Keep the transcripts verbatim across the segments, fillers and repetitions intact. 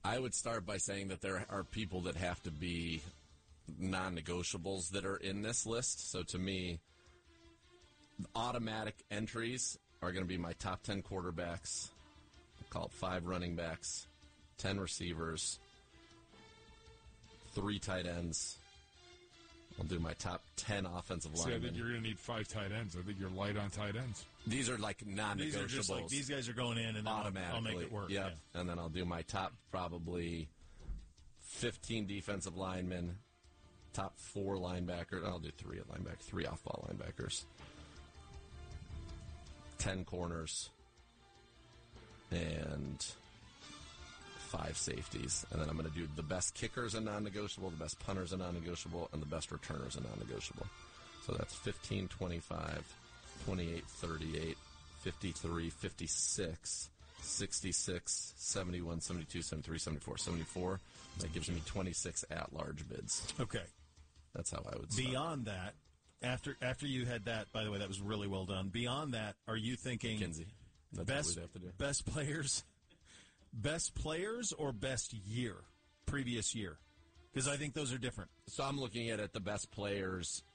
I would start by saying that there are people that have to be non-negotiables that are in this list. So to me, automatic entries are going to be my top ten quarterbacks, I'll call it five running backs, ten receivers, three tight ends. I'll do my top ten offensive linemen. See, I think you're going to need five tight ends. I think you're light on tight ends. These are like non-negotiables. These are just like, these guys are going in, and then I'll, I'll make it work. Yep. Yeah. And then I'll do my top probably fifteen defensive linemen, top four linebackers. I'll do three at linebacker, three off-ball linebackers, ten corners, and five safeties. And then I'm going to do the best kickers and non-negotiable, the best punters and non-negotiable, and the best returners and non-negotiable. So that's fifteen, twenty-five, twenty-eight, thirty-eight, fifty-three, fifty-six, sixty-six, seventy-one, seventy-two, seventy-three, seventy-four, seventy-four. That gives me twenty-six at-large bids. Okay. That's how I would start. Beyond that, after after you had that, by the way, that was really well done. Beyond that, are you thinking Kinsey. That's best, what we'd have to do. Best players, best players or best year, previous year? Because I think those are different. So I'm looking at it, the best players,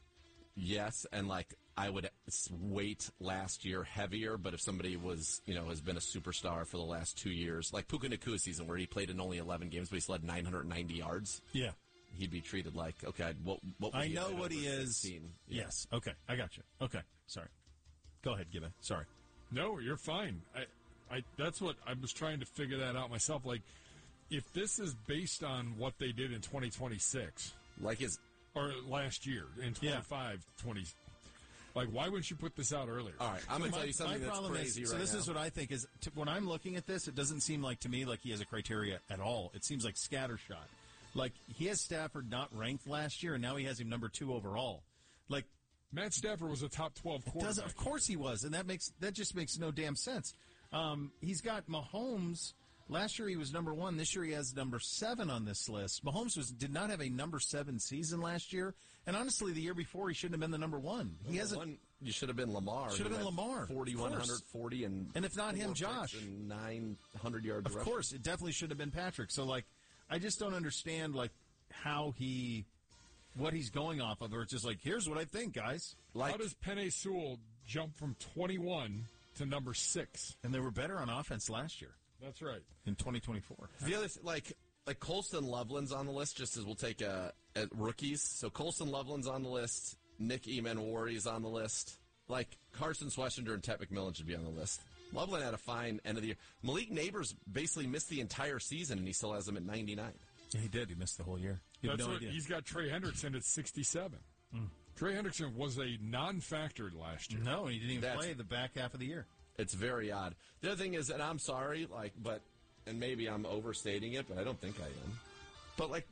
yes, and like I would weight last year heavier, but if somebody was, you know, has been a superstar for the last two years, like Puka Nakua's season where he played in only eleven games, but he still had nine hundred ninety yards. Yeah. He'd be treated like, okay, what, what I know what he is. Yeah. Yes. Okay. I got you. Okay. Sorry. Go ahead, Gibby. Sorry. No, you're fine. I, I, that's what I was trying to figure that out myself. Like, if this is based on what they did in twenty twenty-six, like his or last year in twenty-five, yeah. twenty, like, why wouldn't you put this out earlier? All right, I'm so going to my, tell you something that's crazy is, right So this now. is what I think is, t- when I'm looking at this, it doesn't seem like to me like he has a criteria at all. It seems like scattershot. Like, he has Stafford not ranked last year, and now he has him number two overall. Like, Matt Stafford was a top twelve quarterback. Of course he was, and that makes that just makes no damn sense. Um, he's got Mahomes. Last year he was number one. This year he has number seven on this list. Mahomes was did not have a number seven season last year, and honestly, the year before he shouldn't have been the number one. He has one. You should have been Lamar. Should have been Lamar. Forty-one hundred forty and and if not him, Josh. And nine hundred yards. Of rushing. course, it definitely should have been Patrick. So, like, I just don't understand like how he. What he's going off of, or it's just like, here's what I think, guys. Like, how does Penei Sewell jump from twenty-one to number six? And they were better on offense last year. That's right. In twenty twenty-four. The other, th- like, like Colston Loveland's on the list, just as we'll take a, a rookies. So Colston Loveland's on the list. Nick Emanwari's on the list. Like, Carson Schlesinger and Ted McMillan should be on the list. Loveland had a fine end of the year. Malik Neighbors basically missed the entire season, and he still has them at ninety-nine. Yeah, he did. He missed the whole year. That's no what idea. He's got. Trey Hendrickson at sixty-seven. Mm. Trey Hendrickson was a non-factor last year. No, he didn't even That's, play the back half of the year. It's very odd. The other thing is, and I'm sorry, like, but, and maybe I'm overstating it, but I don't think I am. But, like,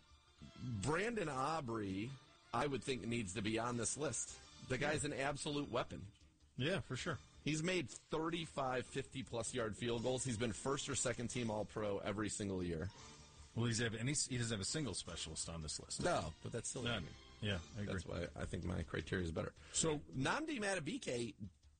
Brandon Aubrey, I would think needs to be on this list. The guy's an absolute weapon. Yeah, for sure. He's made thirty-five fifty-plus yard field goals. He's been first or second team All-Pro every single year. Well, he's have, and he's, he doesn't have a single specialist on this list. No, but that's still None. Yeah, I agree. That's why I think my criteria is better. So Nnamdi Madubuike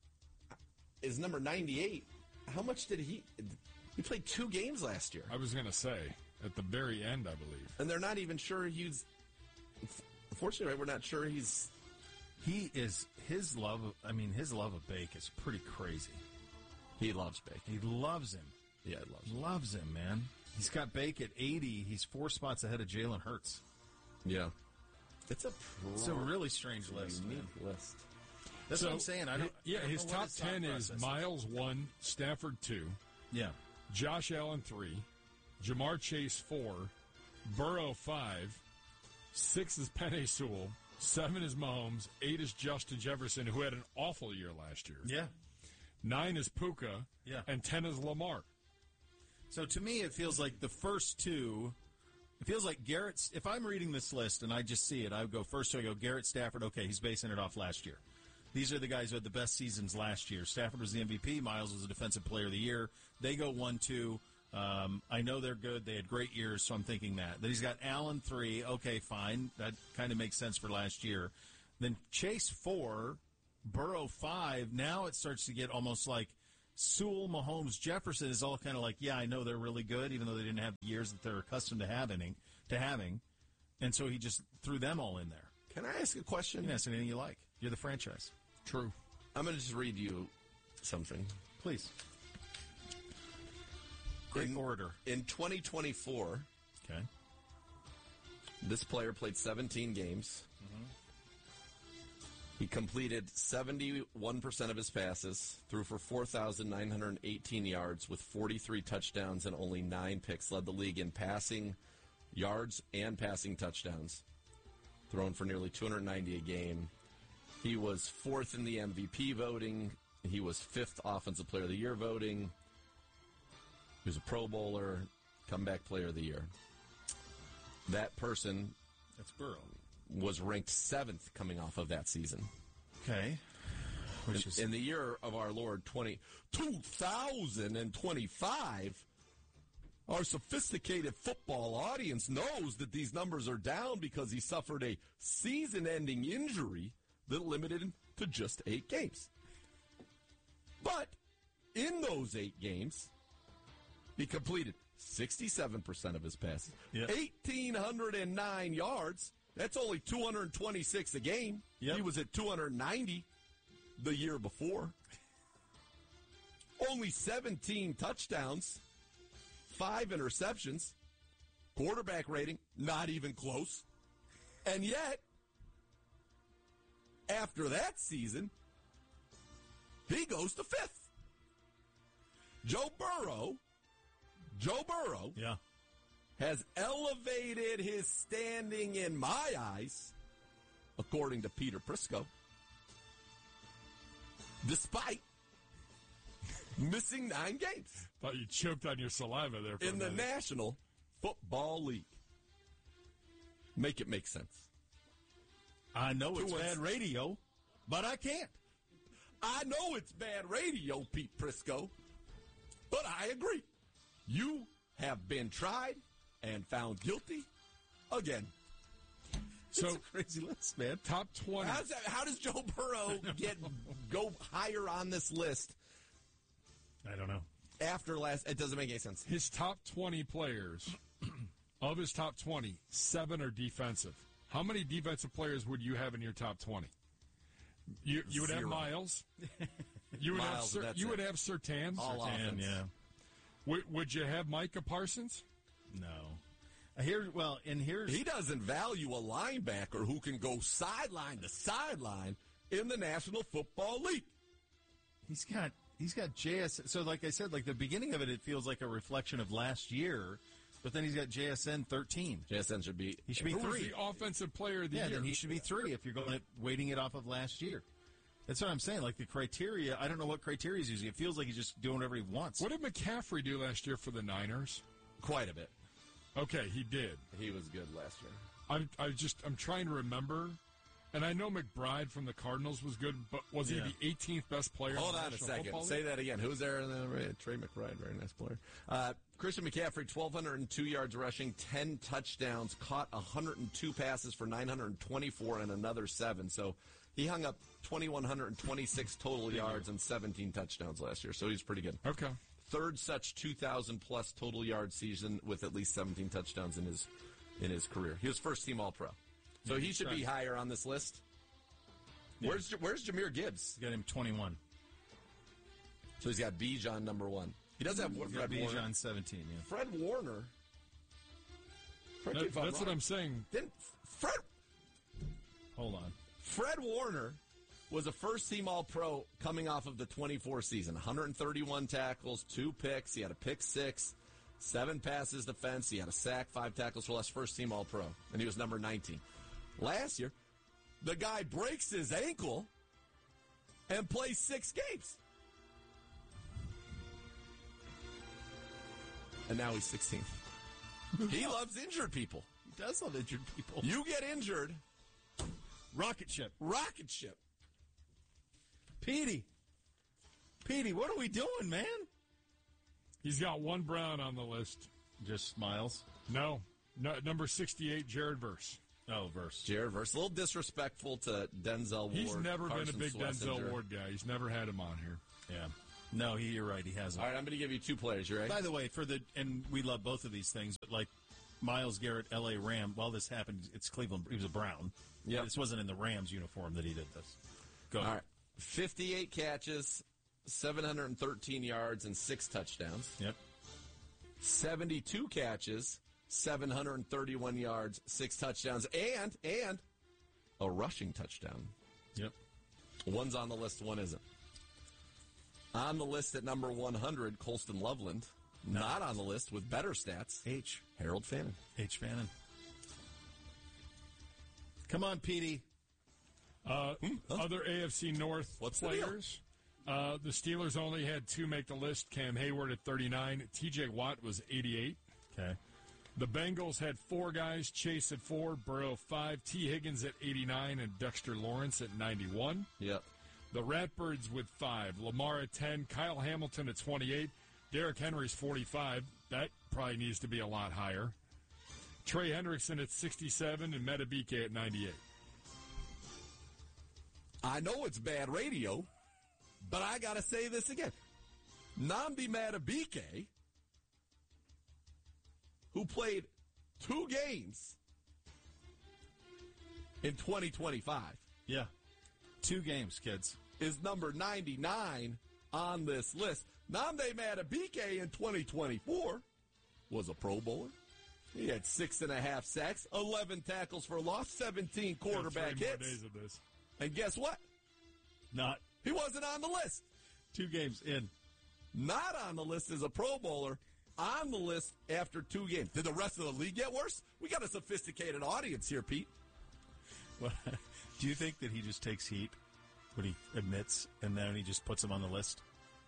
is number ninety-eight. How much did he... He played two games last year. I was going to say, at the very end, I believe. And they're not even sure he's... Unfortunately, right, we're not sure he's... He is... His love... Of, I mean, his love of Bake is pretty crazy. He loves Bake. He loves him. Yeah, he loves him. Loves him, man. He's got Bake at eighty. He's four spots ahead of Jalen Hurts. Yeah. It's a pro- It's a really strange list, unique man. list. That's so, what I'm saying. I don't. Yeah, I don't his know top what his ten thought is process Miles one, Stafford two, Yeah. Josh Allen three, Jamar Chase four, Burrow five, six is Penei Sewell, seven is Mahomes, eight is Justin Jefferson, who had an awful year last year. Yeah. Nine is Puka, Yeah. and ten is Lamar. So to me, it feels like the first two. It feels like Garrett's. If I'm reading this list and I just see it, I would go first two. I go Garrett, Stafford. Okay, he's basing it off last year. These are the guys who had the best seasons last year. Stafford was the M V P. Miles was the Defensive Player of the Year. They go one, two. Um, I know they're good. They had great years, so I'm thinking that. Then he's got Allen three. Okay, fine. That kind of makes sense for last year. Then Chase four, Burrow five. Now it starts to get almost like Sewell, Mahomes, Jefferson is all kind of like, yeah, I know they're really good, even though they didn't have the years that they're accustomed to having, to having. And so he just threw them all in there. Can I ask a question? You can ask anything you like. You're the franchise. True. I'm going to just read you something. Please. Great in, order. In twenty twenty-four, okay, this player played seventeen games. Mm-hmm. He completed seventy-one percent of his passes, threw for four thousand nine hundred eighteen yards with forty-three touchdowns and only nine picks, led the league in passing yards and passing touchdowns, thrown for nearly two hundred ninety a game. He was fourth in the M V P voting. He was fifth Offensive Player of the Year voting. He was a Pro Bowler, Comeback Player of the Year. That person, that's Burrow, was ranked seventh coming off of that season. Okay. Which in, is in the year of our Lord twenty, two thousand twenty-five, our sophisticated football audience knows that these numbers are down because he suffered a season-ending injury that limited him to just eight games. But in those eight games, he completed sixty-seven percent of his passes, yep. one thousand eight hundred nine yards. That's only two hundred twenty-six a game. Yep. He was at two hundred ninety the year before. Only seventeen touchdowns, five interceptions, quarterback rating, not even close. And yet, after that season, he goes to fifth. Joe Burrow, Joe Burrow, yeah. has elevated his standing in my eyes, according to Peter Prisco, despite missing nine games. Thought you choked on your saliva there. For in the National Football League. Make it make sense. I know it's bad radio, but I can't. I know it's bad radio, Pete Prisco, but I agree. You have been tried and found guilty again. So it's a crazy list, man. Top twenty. How's that, how does Joe Burrow get go higher on this list? I don't know. After last, it doesn't make any sense. His top twenty players, of his top twenty, seven are defensive. How many defensive players would you have in your top twenty? You you would Zero. have Miles. You would Miles, have Sur- you it. would have Surtain. All Surtain, offense. yeah. Would, would you have Micah Parsons? No. Here, well, and here's he doesn't value a linebacker who can go sideline to sideline in the National Football League. He's got he's got J S N. So, like I said, like the beginning of it, it feels like a reflection of last year. But then he's got J S N thirteen. J S N should be he should be Who three. was the offensive player of the yeah, year? then he should be three if you're going to, weighting it off of last year. That's what I'm saying. Like the criteria, I don't know what criteria he's using. It feels like he's just doing whatever he wants. What did McCaffrey do last year for the Niners? Quite a bit. Okay, he did. He was good last year. I'm I just I'm trying to remember, and I know McBride from the Cardinals was good, but was Yeah. he the eighteenth best player? Hold in the on a National second. Football Say League? that again. Who's there? In the, Trey McBride, very nice player. Uh, Christian McCaffrey, twelve oh two yards rushing, ten touchdowns, caught one hundred two passes for nine hundred twenty-four and another seven. So he hung up two thousand one hundred twenty-six total yards and seventeen touchdowns last year. So he's pretty good. Okay. Third such two thousand plus total yard season with at least seventeen touchdowns in his in his career. He was first team All Pro. So he should be higher on this list. Yeah. Where's Where's Jahmyr Gibbs? He's got him twenty-one. So he's got Bijan number one. He does have He's Fred got Warner. Bijan seventeen, yeah. Fred Warner. Fred, That- if I'm that's what wrong. I'm saying. Didn't Fred Hold on. Fred Warner was a first-team All-Pro coming off of the twenty-four season. one hundred thirty-one tackles, two picks. He had a pick six, seven passes defense. He had a sack, five tackles for less. First-team All-Pro, and he was number nineteen. Last year, the guy breaks his ankle and plays six games. And now he's sixteenth. He loves injured people. He does love injured people. You get injured, Rocket ship. rocket ship. Petey. Petey, what are we doing, man? He's got one Brown on the list. Just Miles. No, no number sixty-eight, Jared Verse. Oh, Verse. Jared Verse, a little disrespectful to Denzel Ward. He's never Carson been a big Schlesinger. Denzel Ward guy. He's never had him on here. Yeah. No, he, you're right. He hasn't. All right, I'm going to give you two players. You ready? By the way, for the and we love both of these things, but like Myles Garrett, L A Ram. While this happened, it's Cleveland. He was a Brown. Yeah, this wasn't in the Rams uniform that he did this. Go All ahead. right, fifty-eight catches, seven hundred thirteen yards, and six touchdowns. Yep. seventy-two catches, seven hundred thirty-one yards, six touchdowns, and and a rushing touchdown. Yep. One's on the list, one isn't. On the list at number one hundred, Colston Loveland. No. Not on the list with better stats. H. Harold Fannin. H. Fannin. Come on, Petey. Uh, hmm? huh? Other A F C North What's players. The, uh, the Steelers only had two make the list. Cam Hayward at thirty-nine. T J Watt was eighty-eight. Okay. The Bengals had four guys. Chase at four. Burrow five. T. Higgins at eighty-nine. And Dexter Lawrence at ninety-one. Yep. The Ratbirds with five. Lamar at ten. Kyle Hamilton at twenty-eight. Derrick Henry's forty-five. That probably needs to be a lot higher. Trey Hendrickson at sixty-seven and Metabike at ninety-eight. I know it's bad radio, but I got to say this again. Nnamdi Metabike, who played two games in twenty twenty-five. Yeah. Two games, kids. Is number ninety-nine on this list. Nnamdi Metabike in twenty twenty-four was a Pro Bowler. He had six and a half sacks, eleven tackles for loss, seventeen quarterback three more hits. days of this. And guess what? Not. He wasn't on the list. Two games in. Not on the list as a Pro Bowler. On the list after two games. Did the rest of the league get worse? We got a sophisticated audience here, Pete. Well, do you think that he just takes heat when he admits and then he just puts him on the list?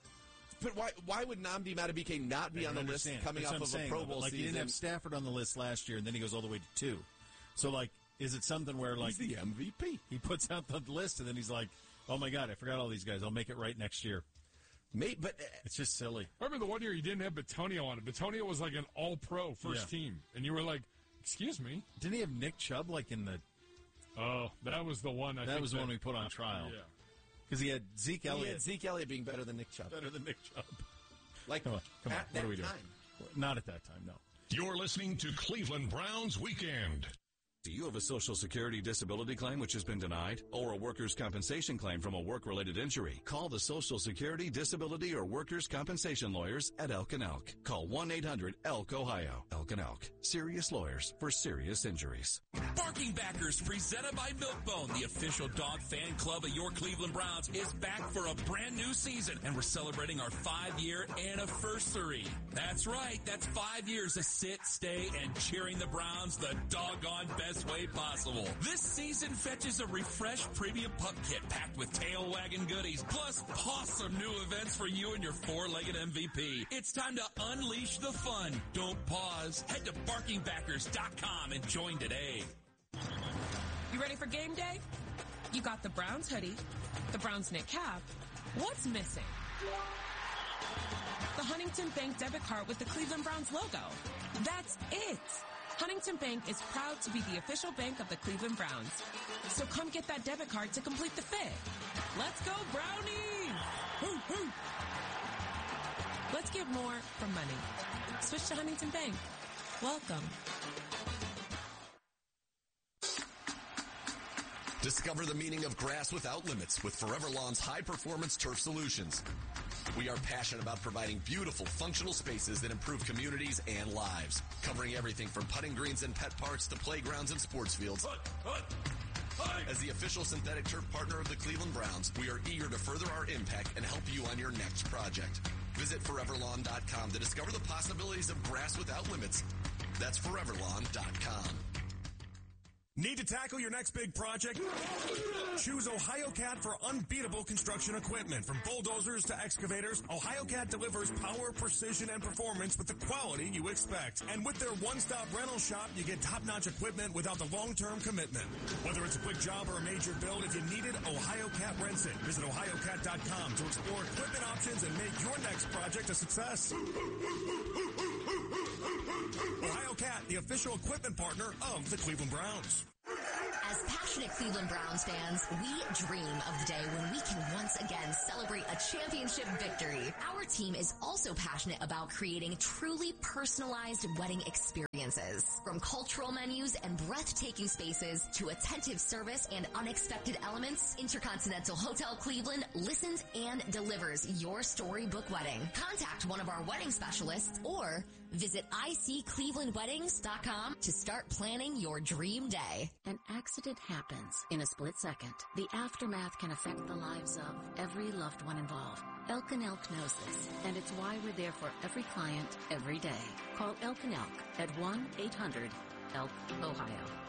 But why why would Nnamdi Metabike not be on the list coming That's off what of I'm a saying, Pro though, Bowl like season? He didn't have Stafford on the list last year, and then he goes all the way to two. So, like, is it something where, like... He's the M V P. He puts out the list, and then he's like, oh, my God, I forgot all these guys. I'll make it right next year. Mate, but... Uh, it's just silly. Remember the one year you didn't have Batonio on it? Batonio was like an all-pro first Yeah. team. And you were like, excuse me? Didn't he have Nick Chubb, like, in the... Oh, that was the one. I that think was the that, one we put on trial. Yeah. Because he had Zeke he Elliott. had Zeke Elliott being better than Nick Chubb. Better than Nick Chubb. Like, come on, come on. at What that are we doing? time. Not at that time, no. You're listening to Cleveland Browns Weekend. Do you have a Social Security disability claim which has been denied? Or a workers' compensation claim from a work-related injury? Call the Social Security, Disability, or Workers' Compensation Lawyers at Elk and Elk. Call one eight hundred elk ohio. Elk and Elk. Serious lawyers for serious injuries. Barking Backers, presented by Milkbone, the official dog fan club of your Cleveland Browns, is back for a brand new season, and we're celebrating our five-year anniversary. That's right, that's five years of sit, stay, and cheering the Browns the doggone best way possible. This season fetches a refreshed premium pup kit packed with tail wagging goodies, plus awesome new events for you and your four-legged M V P. It's time to unleash the fun. Don't pause. Head to barking backers dot com and join today. You ready for game day? You got the Browns hoodie, the Browns knit cap. What's missing? The Huntington Bank debit card with the Cleveland Browns logo. That's it. Huntington Bank is proud to be the official bank of the Cleveland Browns. So come get that debit card to complete the fit. Let's go, Brownies! Woo, woo. Let's get more from money. Switch to Huntington Bank. Welcome. Discover the meaning of grass without limits with Forever Lawn's high-performance turf solutions. We are passionate about providing beautiful, functional spaces that improve communities and lives, covering everything from putting greens and pet parks to playgrounds and sports fields. As the official synthetic turf partner of the Cleveland Browns, we are eager to further our impact and help you on your next project. Visit forever lawn dot com to discover the possibilities of grass without limits. That's forever lawn dot com. Need to tackle your next big project? Choose OhioCat for unbeatable construction equipment. From bulldozers to excavators, OhioCat delivers power, precision, and performance with the quality you expect. And with their one-stop rental shop, you get top-notch equipment without the long-term commitment. Whether it's a quick job or a major build, if you need it, OhioCat rents it. Visit ohio cat dot com to explore equipment options and make your next project a success. OhioCat, the official equipment partner of the Cleveland Browns. As passionate Cleveland Browns fans, we dream of the day when we can once again celebrate a championship victory. Our team is also passionate about creating truly personalized wedding experiences. From cultural menus and breathtaking spaces to attentive service and unexpected elements, Intercontinental Hotel Cleveland listens and delivers your storybook wedding. Contact one of our wedding specialists or visit I C cleveland weddings dot com to start planning your dream day. An accident happens in a split second. The aftermath can affect the lives of every loved one involved. Elk and Elk knows this, and it's why we're there for every client, every day. Call Elk and Elk at one eight hundred elk Ohio.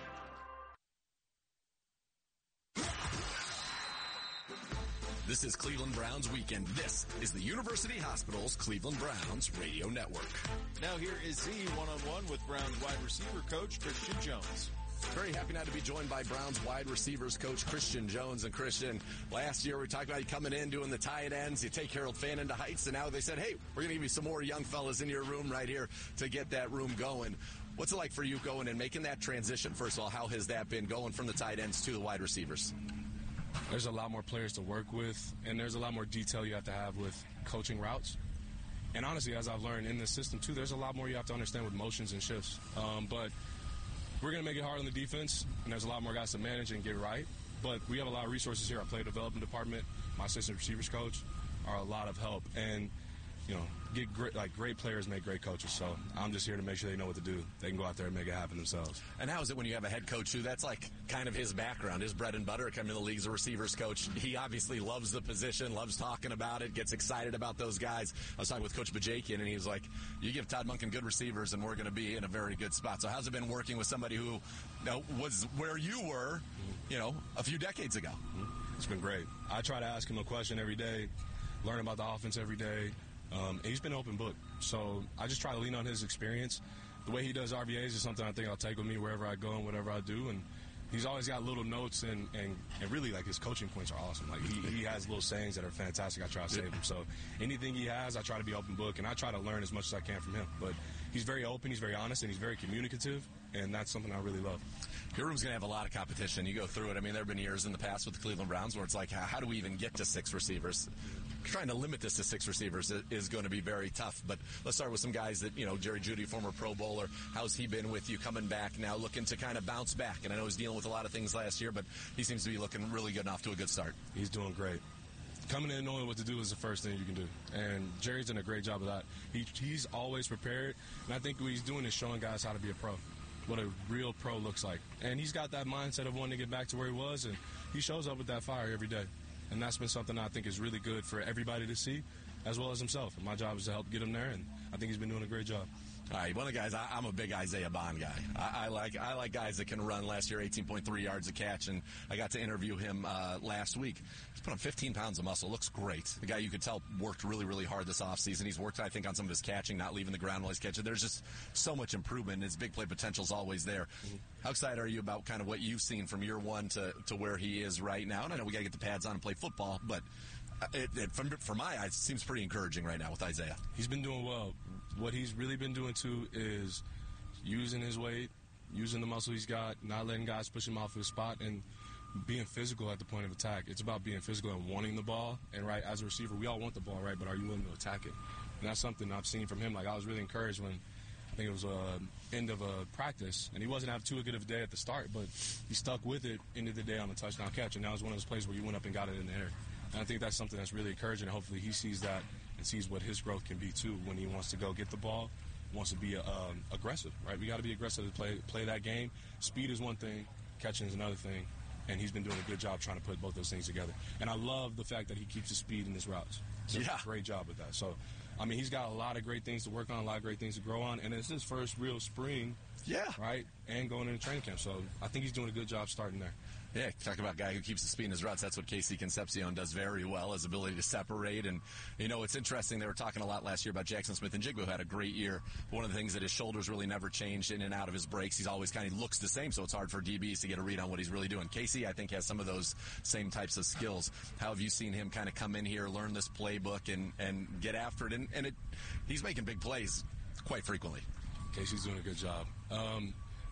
This is Cleveland Browns Weekend. This is the University Hospital's Cleveland Browns Radio Network. Now here is Z one-on-one with Browns wide receiver coach Christian Jones. Very happy now to be joined by Browns wide receivers coach Christian Jones. And Christian, last year we talked about you coming in, doing the tight ends. You take Harold Fannin to Heights, and now they said, hey, we're going to give you some more young fellas in your room right here to get that room going. What's it like for you going and making that transition? First of all, how has that been going from the tight ends to the wide receivers? There's a lot more players to work with, and there's a lot more detail you have to have with coaching routes. And honestly, as I've learned in this system, too, there's a lot more you have to understand with motions and shifts. Um, but we're going to make it hard on the defense, and there's a lot more guys to manage and get right. But we have a lot of resources here. Our player development department, my assistant receivers coach, are a lot of help. And, you know, get great, like great players make great coaches. So I'm just here to make sure they know what to do. They can go out there and make it happen themselves. And how is it when you have a head coach who that's like kind of his background, his bread and butter, coming to the league as a receivers coach? He obviously loves the position, loves talking about it, gets excited about those guys. I was talking with Coach Bajakian, and he was like, you give Todd Monken good receivers, and we're going to be in a very good spot. So how's it been working with somebody who, you know, was where you were, you know, a few decades ago? It's been great. I try to ask him a question every day, learn about the offense every day. Um, he's been open book, so I just try to lean on his experience. The way he does R V As is something I think I'll take with me wherever I go and whatever I do, and he's always got little notes, and, and, and really, like, his coaching points are awesome. Like, he, he has little sayings that are fantastic. I try to save them. So anything he has, I try to be open book, and I try to learn as much as I can from him. But he's very open, he's very honest, and he's very communicative, and that's something I really love. Your room's going to have a lot of competition. You go through it. I mean, there have been years in the past with the Cleveland Browns where it's like, how, how do we even get to six receivers? Trying to limit this to six receivers is, is going to be very tough. But let's start with some guys that, you know, Jerry Jeudy, former Pro Bowler. How's he been with you coming back now, looking to kind of bounce back? And I know he's dealing with a lot of things last year, but he seems to be looking really good and off to a good start. He's doing great. Coming in and knowing what to do is the first thing you can do. And Jerry's done a great job of that. He, he's always prepared. And I think what he's doing is showing guys how to be a pro, what a real pro looks like. And he's got that mindset of wanting to get back to where he was, and he shows up with that fire every day. And that's been something I think is really good for everybody to see, as well as himself. And my job is to help get him there, and I think he's been doing a great job. All right, one of the guys, I, I'm a big Isaiah Bond guy. I, I like I like guys that can run. Last year, eighteen point three yards a catch, and I got to interview him uh, last week. He's put on fifteen pounds of muscle. Looks great. The guy you could tell worked really, really hard this offseason. He's worked, I think, on some of his catching, not leaving the ground while he's catching. There's just so much improvement, and his big play potential is always there. Mm-hmm. How excited are you about kind of what you've seen from year one to, to where he is right now? And I know we got to get the pads on and play football, but it, it, from, from my eyes, it seems pretty encouraging right now with Isaiah. He's been doing well. What he's really been doing, too, is using his weight, using the muscle he's got, not letting guys push him off his spot, and being physical at the point of attack. It's about being physical and wanting the ball. And, right, as a receiver, we all want the ball, right, but are you willing to attack it? And that's something I've seen from him. Like, I was really encouraged when I think it was uh, end of a practice, and he wasn't having too good of a day at the start, but he stuck with it end of the day on the touchdown catch, and that was one of those plays where you went up and got it in the air. And I think that's something that's really encouraging, and hopefully he sees that and sees what his growth can be, too, when he wants to go get the ball, wants to be um, aggressive, right? We got to be aggressive to play play that game. Speed is one thing, catching is another thing, and he's been doing a good job trying to put both those things together. And I love the fact that he keeps his speed in his routes. He does yeah. a great job with that. So, I mean, he's got a lot of great things to work on, a lot of great things to grow on, and it's his first real spring, yeah, right, and going into training camp. So I think he's doing a good job starting there. Yeah, talk about a guy who keeps the speed in his routes. That's what Casey Concepcion does very well, his ability to separate. And, you know, it's interesting. They were talking a lot last year about Jackson Smith-Njigba, who had a great year. But one of the things that his shoulders really never changed in and out of his breaks. He's always kind of looks the same, so it's hard for D Bs to get a read on what he's really doing. Casey, I think, has some of those same types of skills. How have you seen him kind of come in here, learn this playbook, and, and get after it? And, and it, he's making big plays quite frequently. Casey's doing a good job. Um,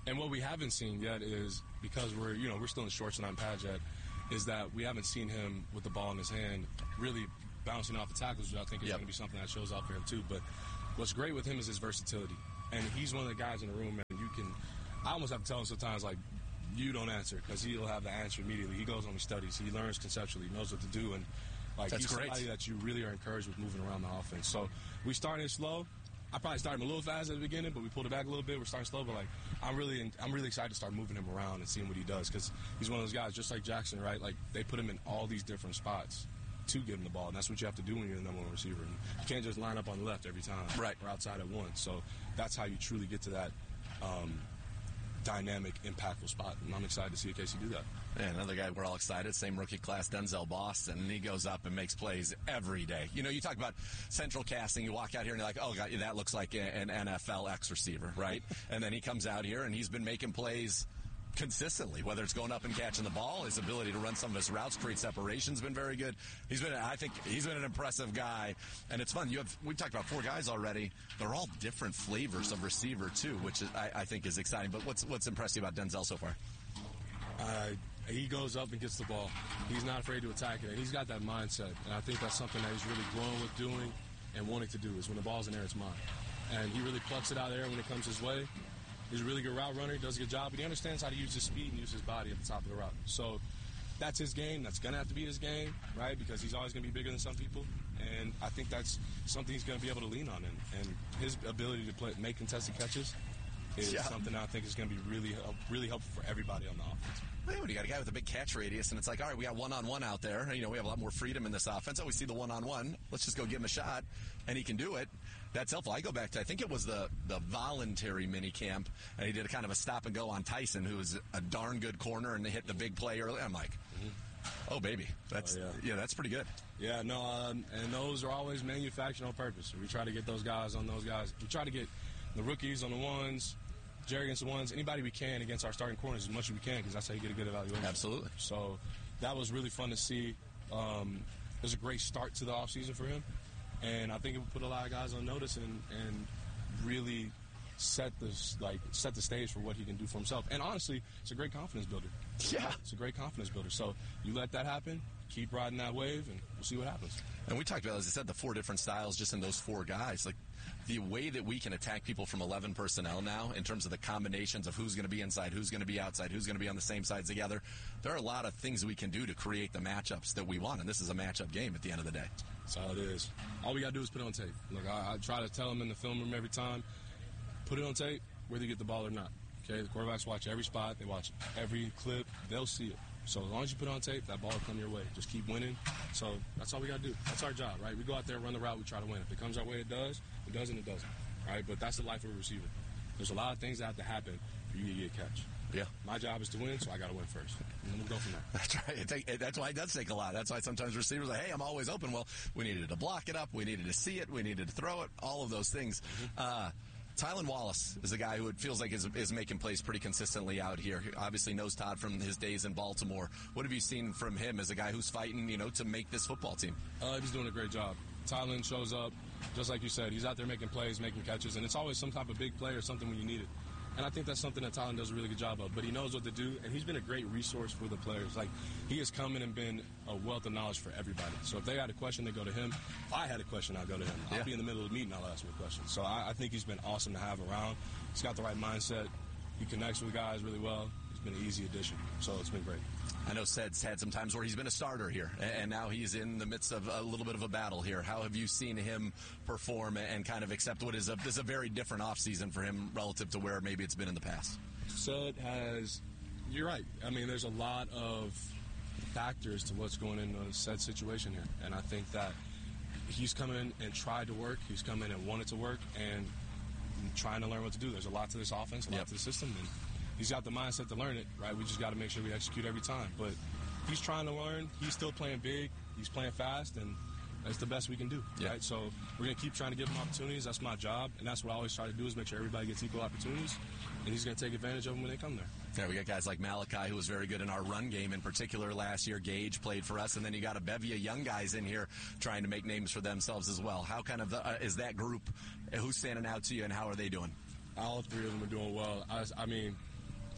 And what we haven't seen yet is, because we're, you know, we're still in shorts and not in pads yet, is that we haven't seen him with the ball in his hand really bouncing off the tackles, which I think is yep. going to be something that shows up for him too. But what's great with him is his versatility. And he's one of the guys in the room, and you can, I almost have to tell him sometimes, like, you don't answer, because he'll have the answer immediately. He goes home, he studies, he learns conceptually, he knows what to do, and like That's he's great. somebody that you really are encouraged with moving around the offense. So we started slow. I probably started him a little fast at the beginning, but we pulled it back a little bit. We're starting slow, but like I'm really, I'm really excited to start moving him around and seeing what he does, because he's one of those guys, just like Jackson, right? Like they put him in all these different spots to give him the ball, and that's what you have to do when you're the number one receiver. And you can't just line up on the left every time, right, or outside at once. So that's how you truly get to that um, dynamic, impactful spot. And I'm excited to see Casey do that. Yeah, another guy we're all excited, same rookie class, Denzel Boston, and he goes up and makes plays every day. You know, you talk about central casting, you walk out here and you're like, oh, God, that looks like an N F L X receiver, right? And then he comes out here and he's been making plays consistently, whether it's going up and catching the ball, his ability to run some of his routes, create separation's been very good. He's been, I think, he's been an impressive guy, and it's fun. You have, we've talked about four guys already. They're all different flavors of receiver too, which is, I, I think is exciting. But what's what's impressed you about Denzel so far? Uh, he goes up and gets the ball. He's not afraid to attack it, and he's got that mindset. And I think that's something that he's really growing with doing and wanting to do. Is when the ball's in there, it's mine, and he really plucks it out of there when it comes his way. He's a really good route runner. He does a good job, but he understands how to use his speed and use his body at the top of the route. So that's his game. That's going to have to be his game, right? Because he's always going to be bigger than some people. And I think that's something he's going to be able to lean on. And, and his ability to play, make contested catches is yeah. something that I think is going to be really, really helpful for everybody on the offense. When you got a guy with a big catch radius, and it's like, all right, we got one-on-one out there. You know, we have a lot more freedom in this offense. Oh, we see the one-on-one. Let's just go give him a shot, and he can do it. That's helpful. I go back to, I think it was the, the voluntary mini camp, and he did a kind of a stop-and-go on Tyson, who was a darn good corner, and they hit the big play early. I'm like, mm-hmm. oh, baby. That's oh, yeah. yeah, that's pretty good. Yeah, no, um, and those are always manufactured on purpose. We try to get those guys on those guys. We try to get the rookies on the ones, Jerry against the ones, anybody we can against our starting corners as much as we can, because that's how you get a good evaluation. Absolutely. So that was really fun to see. Um, it was a great start to the offseason for him, and I think it would put a lot of guys on notice and, and really set this like set the stage for what he can do for himself. And honestly, it's a great confidence builder. Yeah, it's a great confidence builder. So you let that happen, keep riding that wave, and we'll see what happens. And we talked about, as I said, the four different styles just in those four guys. Like the way that we can attack people from eleven personnel now in terms of the combinations of who's going to be inside, who's going to be outside, who's going to be on the same sides together. There are a lot of things we can do to create the matchups that we want, and this is a matchup game at the end of the day. That's all it is. All we got to do is put it on tape. Look, I, I try to tell them in the film room every time, put it on tape, whether you get the ball or not. Okay, the quarterbacks watch every spot. They watch every clip. They'll see it. So as long as you put it on tape, that ball will come your way. Just keep winning. So that's all we got to do. That's our job, right? We go out there, run the route, we try to win. If it comes our way, it does. If it doesn't, it doesn't. Right? But that's the life of a receiver. There's a lot of things that have to happen for you to get a catch. Yeah. My job is to win, so I got to win first. And then we'll go from there. That's right. It take, it, that's why it does take a lot. That's why sometimes receivers are like, hey, I'm always open. Well, we needed to block it up. We needed to see it. We needed to throw it. All of those things. Mm-hmm. Uh, Tylan Wallace is a guy who it feels like is, is making plays pretty consistently out here. He obviously knows Todd from his days in Baltimore. What have you seen from him as a guy who's fighting, you know, to make this football team? Uh, he's doing a great job. Tylan shows up, just like you said. He's out there making plays, making catches, and it's always some type of big play or something when you need it. And I think that's something that Tylan does a really good job of. But he knows what to do, and he's been a great resource for the players. Like, he has come in and been a wealth of knowledge for everybody. So if they had a question, they go to him. If I had a question, I'll go to him. I'll yeah. be in the middle of the meeting, I'll ask him a question. So I, I think he's been awesome to have around. He's got the right mindset. He connects with guys really well. He's been an easy addition. So it's been great. I know Ced's had some times where he's been a starter here, and now he's in the midst of a little bit of a battle here. How have you seen him perform and kind of accept what is a, this is a very different offseason for him relative to where maybe it's been in the past? Ced has, you're right. I mean, there's a lot of factors to what's going into Ced's situation here, and I think that he's come in and tried to work. He's come in and wanted to work and trying to learn what to do. There's a lot to this offense, a lot yep. to the system, and he's got the mindset to learn it, right? We just got to make sure we execute every time. But he's trying to learn. He's still playing big. He's playing fast, and that's the best we can do, yeah. right? So we're going to keep trying to give him opportunities. That's my job, and that's what I always try to do is make sure everybody gets equal opportunities, and he's going to take advantage of them when they come there. Yeah, we got guys like Malachi, who was very good in our run game in particular last year. Gage played for us, and then you got a bevy of young guys in here trying to make names for themselves as well. How kind of uh, is that group? Who's standing out to you, and how are they doing? All three of them are doing well. I, I mean,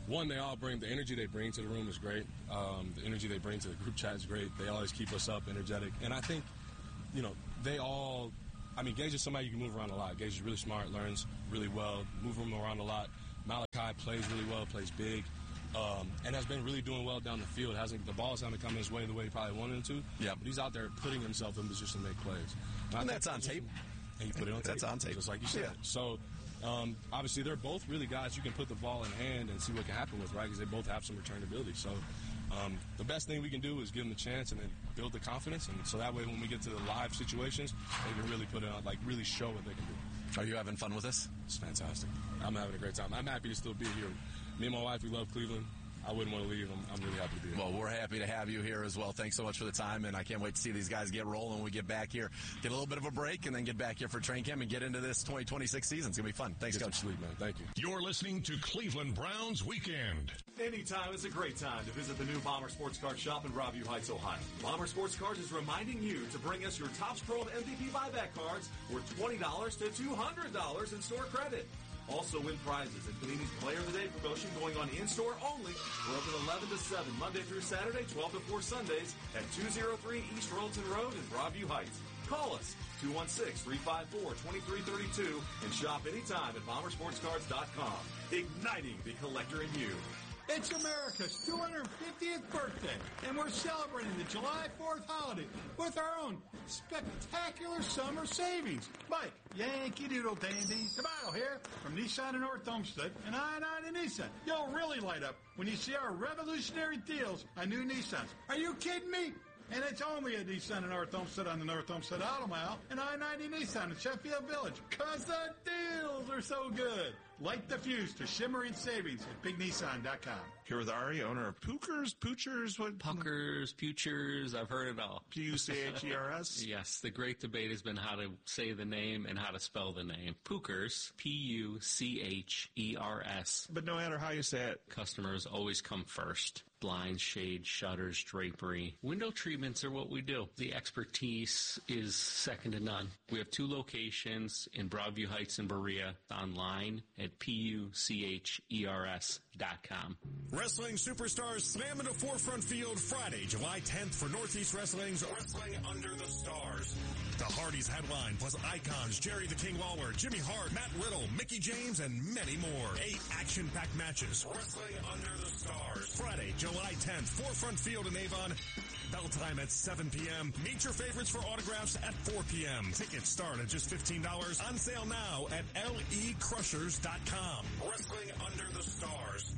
one, they all bring, the energy they bring to the room is great. Um, the energy they bring to the group chat is great. They always keep us up, energetic. And I think, you know, they all, I mean, Gage is somebody you can move around a lot. Gage is really smart, learns really well, move him around a lot. Malachi plays really well, plays big, um, and has been really doing well down the field. Hasn't The balls haven't come his way the way he probably wanted him to. Yeah. But he's out there putting himself in position to make plays. And, and that's on tape. And you put it on tape. That's on tape. Just like you said. Yeah. So, Um, obviously, they're both really guys you can put the ball in hand and see what can happen with, right? Because they both have some return ability. So um, the best thing we can do is give them a chance and then build the confidence. And so that way, when we get to the live situations, they can really put it on, like really show what they can do. Are you having fun with this? It's fantastic. I'm having a great time. I'm happy to still be here. Me and my wife, we love Cleveland. I wouldn't want to leave. I'm, I'm really happy to be here. Well, we're happy to have you here as well. Thanks so much for the time, and I can't wait to see these guys get rolling when we get back here. Get a little bit of a break, and then get back here for training camp and get into this twenty twenty-six season. It's going to be fun. Thanks, Get Coach. some sleep, man. Thank you. You're listening to Cleveland Browns Weekend. Anytime is a great time to visit the new Bomber Sports Card shop in Broadview Heights, Ohio. Bomber Sports Cards is reminding you to bring us your top scrolled M V P buyback cards worth twenty dollars to two hundred dollars in store credit. Also win prizes at Panini's Player of the Day promotion going on in-store only. We're open eleven to seven, Monday through Saturday, twelve to four Sundays at two oh three East Royalton Road in Broadview Heights. Call us, two one six, three five four, two three three two, and shop anytime at bomber sports cards dot com. Igniting the collector in you. It's America's two hundred fiftieth birthday, and we're celebrating the July fourth holiday with our own spectacular summer savings. Mike, Yankee Doodle Dandy, Tomato here from Nissan in North Olmsted and I ninety Nissan. You'll really light up when you see our revolutionary deals on new Nissans. Are you kidding me? And it's only a Nissan in North Olmsted on the North Olmsted Auto Mile and I ninety Nissan in Sheffield Village. Because the deals are so good. Light the fuse to shimmering savings at big nissan dot com. Here with Ari, owner of Pookers, Poochers, what? Puckers, Putchers, I've heard it all. P U C H E R S? Yes, the great debate has been how to say the name and how to spell the name. Pookers, P U C H E R S. But no matter how you say it, customers always come first. Blinds, shades, shutters, drapery. Window treatments are what we do. The expertise is second to none. We have two locations in Broadview Heights and Berea, online at P U C H E R S dot com. Wrestling superstars slam into Forefront Field Friday, July tenth for Northeast Wrestling's Wrestling Under the Stars. The Hardys headline, plus icons Jerry the King Lawler, Jimmy Hart, Matt Riddle, Mickey James, and many more. Eight action-packed matches. Wrestling Under the Stars. Friday, July tenth, Forefront Field in Avon. Bell time at seven p.m. Meet your favorites for autographs at four p.m. Tickets start at just fifteen dollars. On sale now at L E crushers dot com. Wrestling Under the Stars.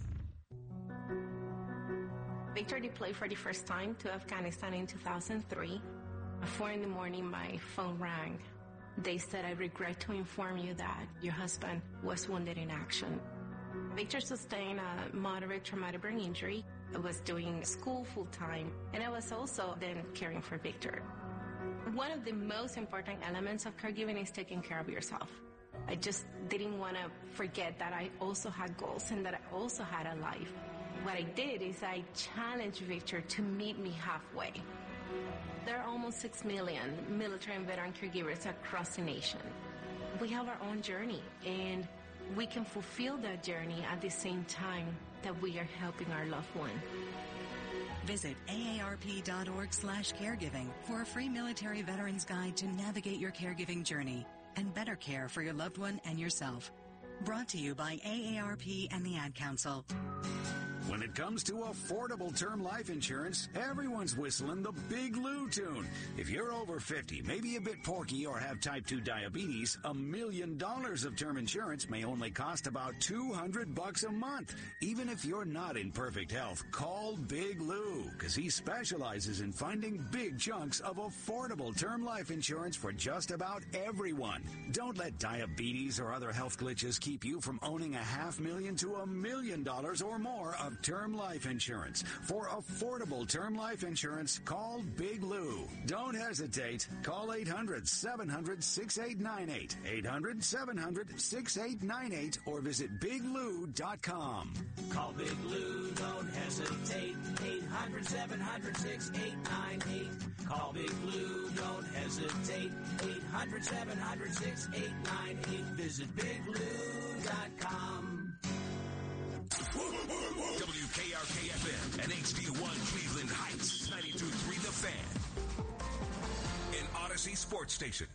Victor deployed for the first time to Afghanistan in two thousand three. At four in the morning, my phone rang. They said, I regret to inform you that your husband was wounded in action. Victor sustained a moderate traumatic brain injury. I was doing school full-time, and I was also then caring for Victor. One of the most important elements of caregiving is taking care of yourself. I just didn't want to forget that I also had goals and that I also had a life. What I did is I challenged Victor to meet me halfway. There are almost six million military and veteran caregivers across the nation. We have our own journey, and we can fulfill that journey at the same time that we are helping our loved one. Visit A A R P dot org slash caregiving for a free military veterans guide to navigate your caregiving journey and better care for your loved one and yourself. Brought to you by A A R P and the Ad Council. When it comes to affordable term life insurance, everyone's whistling the Big Lou tune. If you're over fifty, maybe a bit porky, or have type two diabetes, a million dollars of term insurance may only cost about two hundred bucks a month. Even if you're not in perfect health, call Big Lou, because he specializes in finding big chunks of affordable term life insurance for just about everyone. Don't let diabetes or other health glitches keep you from owning a half million to a million dollars or more of term life insurance. For affordable term life insurance, call Big Lou. Don't hesitate. Call eight hundred, seven hundred, six eight nine eight, eight hundred, seven hundred, six eight nine eight, or visit big lou dot com. Call Big Lou, don't hesitate. eight hundred, seven hundred, six eight nine eight. Call Big Lou, don't hesitate. eight hundred, seven hundred, six eight nine eight. Visit big lou dot com. W K R K F M and H D one Cleveland Heights, ninety-two point three The Fan. An Odyssey Sports Station.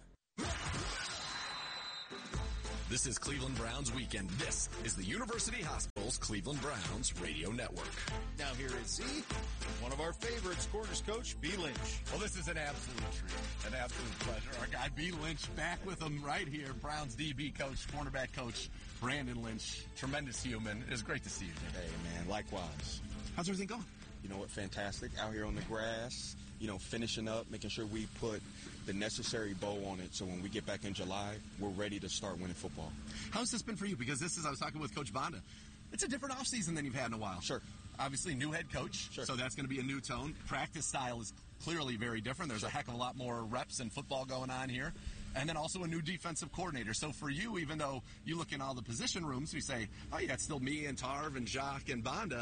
This is Cleveland Browns Weekend. This is the University Hospital's Cleveland Browns Radio Network. Now here is Z, one of our favorites, Corners coach, B. Lynch. Well, this is an absolute treat, an absolute pleasure. Our guy B. Lynch back with him right here. Browns D B coach, cornerback coach, Brandon Lynch. Tremendous human. It was great to see you, Jim. Hey, man, likewise. How's everything going? You know what, fantastic. Out here on the grass, you know, finishing up, making sure we put the necessary bow on it so when we get back in July, we're ready to start winning football. How's this been for you? Because this is, I was talking with Coach Bonda. It's a different offseason than you've had in a while. Sure. Obviously, new head coach, sure. So that's going to be a new tone. Practice style is clearly very different. There's sure. a heck of a lot more reps in football going on here. And then also a new defensive coordinator. So for you, even though you look in all the position rooms, we say, oh, yeah, it's still me and Tarv and Jacques and Bonda.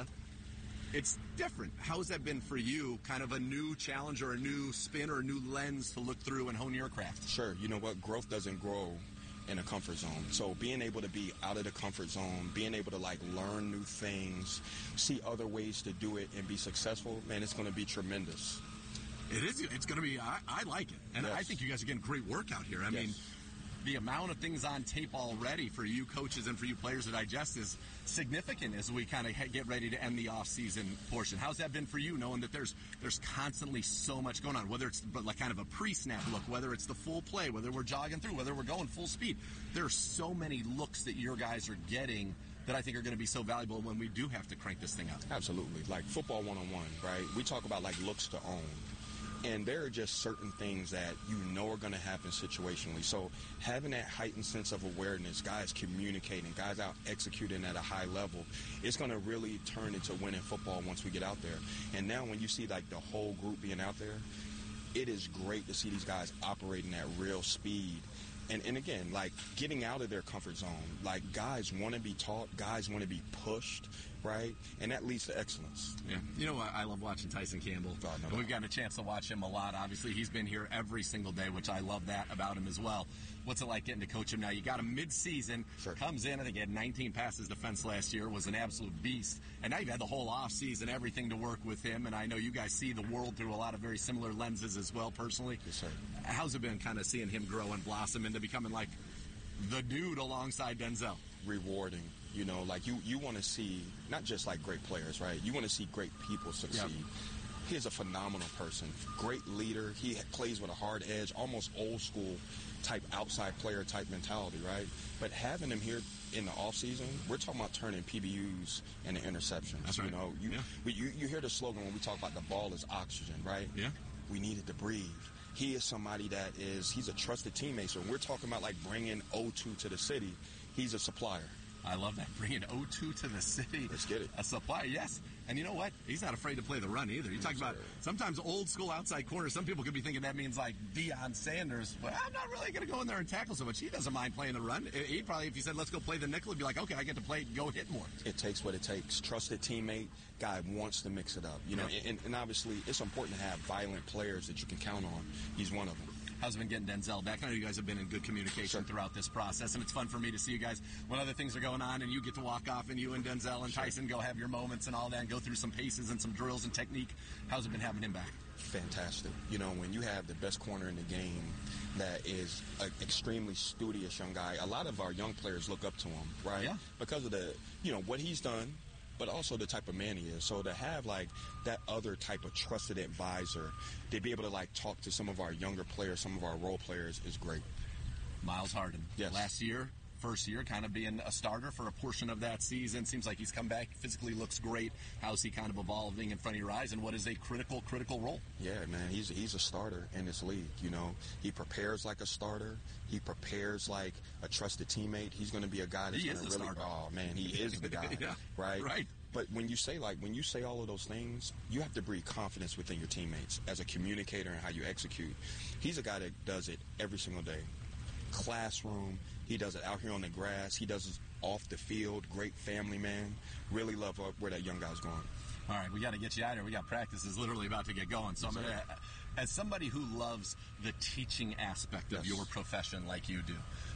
It's different. How has that been for you? Kind of a new challenge or a new spin or a new lens to look through and hone your craft? Sure. You know what? Growth doesn't grow in a comfort zone. So being able to be out of the comfort zone, being able to like learn new things, see other ways to do it and be successful, man, it's going to be tremendous. It is. It's going to be, I, I like it. And yes. I think you guys are getting great work out here. I yes. mean, the amount of things on tape already for you coaches and for you players to digest is significant as we kind of get ready to end the off-season portion. How's that been for you, knowing that there's there's constantly so much going on, whether it's like kind of a pre-snap look, whether it's the full play, whether we're jogging through, whether we're going full speed. There are so many looks that your guys are getting that I think are going to be so valuable when we do have to crank this thing up. Absolutely. Like football one-on-one, right? We talk about like looks to own. And there are just certain things that you know are going to happen situationally. So having that heightened sense of awareness, guys communicating, guys out executing at a high level, it's going to really turn into winning football once we get out there. And now when you see like the whole group being out there, it is great to see these guys operating at real speed. And, and again, like getting out of their comfort zone. Like guys want to be taught, guys want to be pushed, right? And that leads to excellence. Yeah. You know what? I love watching Tyson Campbell. Oh, no, no. We've gotten a chance to watch him a lot. Obviously, he's been here every single day, which I love that about him as well. What's it like getting to coach him now? You got him mid-season, sure. comes in, I think he had nineteen passes defense last year, was an absolute beast. And now you've had the whole offseason, everything to work with him. And I know you guys see the world through a lot of very similar lenses as well, personally. Yes, sir. How's it been kind of seeing him grow and blossom into becoming like the dude alongside Denzel? Rewarding. You know, like you, you want to see not just like great players, right? You want to see great people succeed. Yep. He's a phenomenal person, great leader. He plays with a hard edge, almost old school type outside player type mentality, right? But having him here in the offseason, we're talking about turning P B Us into interceptions. That's right. You know, you, yeah. but you, you hear the slogan when we talk about the ball is oxygen, right? Yeah. We need it to breathe. He is somebody that is, he's a trusted teammate. So when we're talking about like bringing O two to the city, he's a supplier. I love that. Bringing O two to the city. Let's get it. A supplier, yes. And you know what? He's not afraid to play the run either. You talk about sometimes old school outside corner. Some people could be thinking that means like Deion Sanders. But I'm not really going to go in there and tackle so much. He doesn't mind playing the run. He'd probably, if you said, let's go play the nickel, he'd be like, okay, I get to play, go hit more. It takes what it takes. Trusted teammate. Guy wants to mix it up. You know, yep. and, and obviously it's important to have violent players that you can count on. He's one of them. How's it been getting Denzel back? I know you guys have been in good communication sure. throughout this process, and it's fun for me to see you guys when other things are going on and you get to walk off and you and Denzel and sure. Tyson go have your moments and all that and go through some paces and some drills and technique. How's it been having him back? Fantastic. You know, when you have the best corner in the game that is an extremely studious young guy, a lot of our young players look up to him, right? Yeah. Because of the, you know, what he's done, but also the type of man he is. So to have, like, that other type of trusted advisor, to be able to, like, talk to some of our younger players, some of our role players is great. Miles Harden. Yes. Last year, first year, kind of being a starter for a portion of that season. Seems like he's come back, physically looks great. How's he kind of evolving in front of your eyes, and what is a critical, critical role? Yeah, man, he's he's a starter in this league, you know. He prepares like a starter. He prepares like a trusted teammate. He's going to be a guy that's going to really, starter. oh, man, he is the guy, yeah, right? Right. But when you say, like, when you say all of those things, you have to breed confidence within your teammates as a communicator and how you execute. He's a guy that does it every single day. Classroom, he does it out here on the grass. He does it off the field. Great family man. Really love where that young guy's going. All right, we got to get you out here. We got practices literally about to get going. So I'm going to, as somebody who loves the teaching aspect of yes. your profession like you do,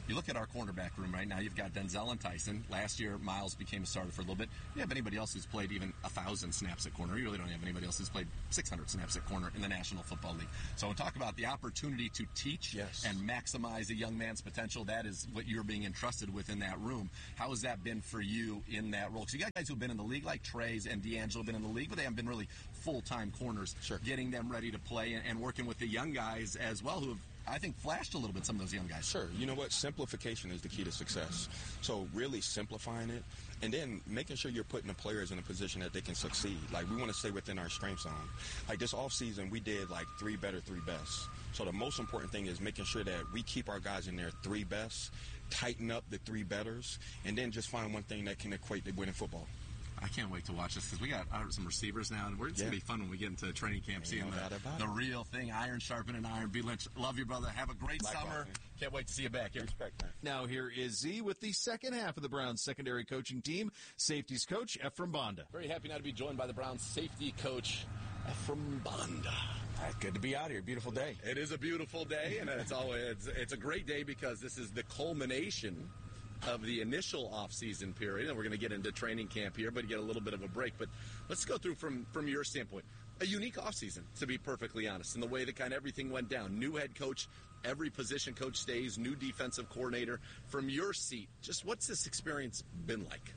You look at our cornerback room right now, you've got Denzel and Tyson. Last year, Miles became a starter for a little bit. You have anybody else who's played even one thousand snaps at corner. You really don't have anybody else who's played six hundred snaps at corner in the National Football League. So when we talk about the opportunity to teach yes. and maximize a young man's potential, that is what you're being entrusted with in that room. How has that been for you in that role? Because you got guys who've been in the league, like Trey's and D'Angelo, been in the league, but they haven't been really full-time corners. Sure. Getting them ready to play and, and working with the young guys as well, who have, I think, flashed a little bit, some of those young guys. Sure. You know what? Simplification is the key to success. So really simplifying it, and then making sure you're putting the players in a position that they can succeed. Like, we want to stay within our strength zone. Like, this offseason, we did, like, three better, three best. So the most important thing is making sure that we keep our guys in their three best, tighten up the three betters, and then just find one thing that can equate to winning football. I can't wait to watch this because we got uh, some receivers now, and we're, it's yeah. going to be fun when we get into training camp, Ain't seeing no the, the real thing, iron sharpening iron. B. Lynch, love you, brother. Have a great Likewise, summer. man. Can't wait to see you back here. Respect, man. Now here is Z with the second half of the Browns secondary coaching team, safeties coach Ephraim Banda. Very happy now to be joined by the Browns safety coach, Ephraim Banda. Good to be out here. Beautiful day. It is a beautiful day, and it's always it's, it's a great day because this is the culmination of the initial off-season period, and we're going to get into training camp here, but you get a little bit of a break. But let's go through from, from your standpoint. A unique offseason, to be perfectly honest, in the way that kind of everything went down. New head coach, every position coach stays, new defensive coordinator. From your seat, just what's this experience been like?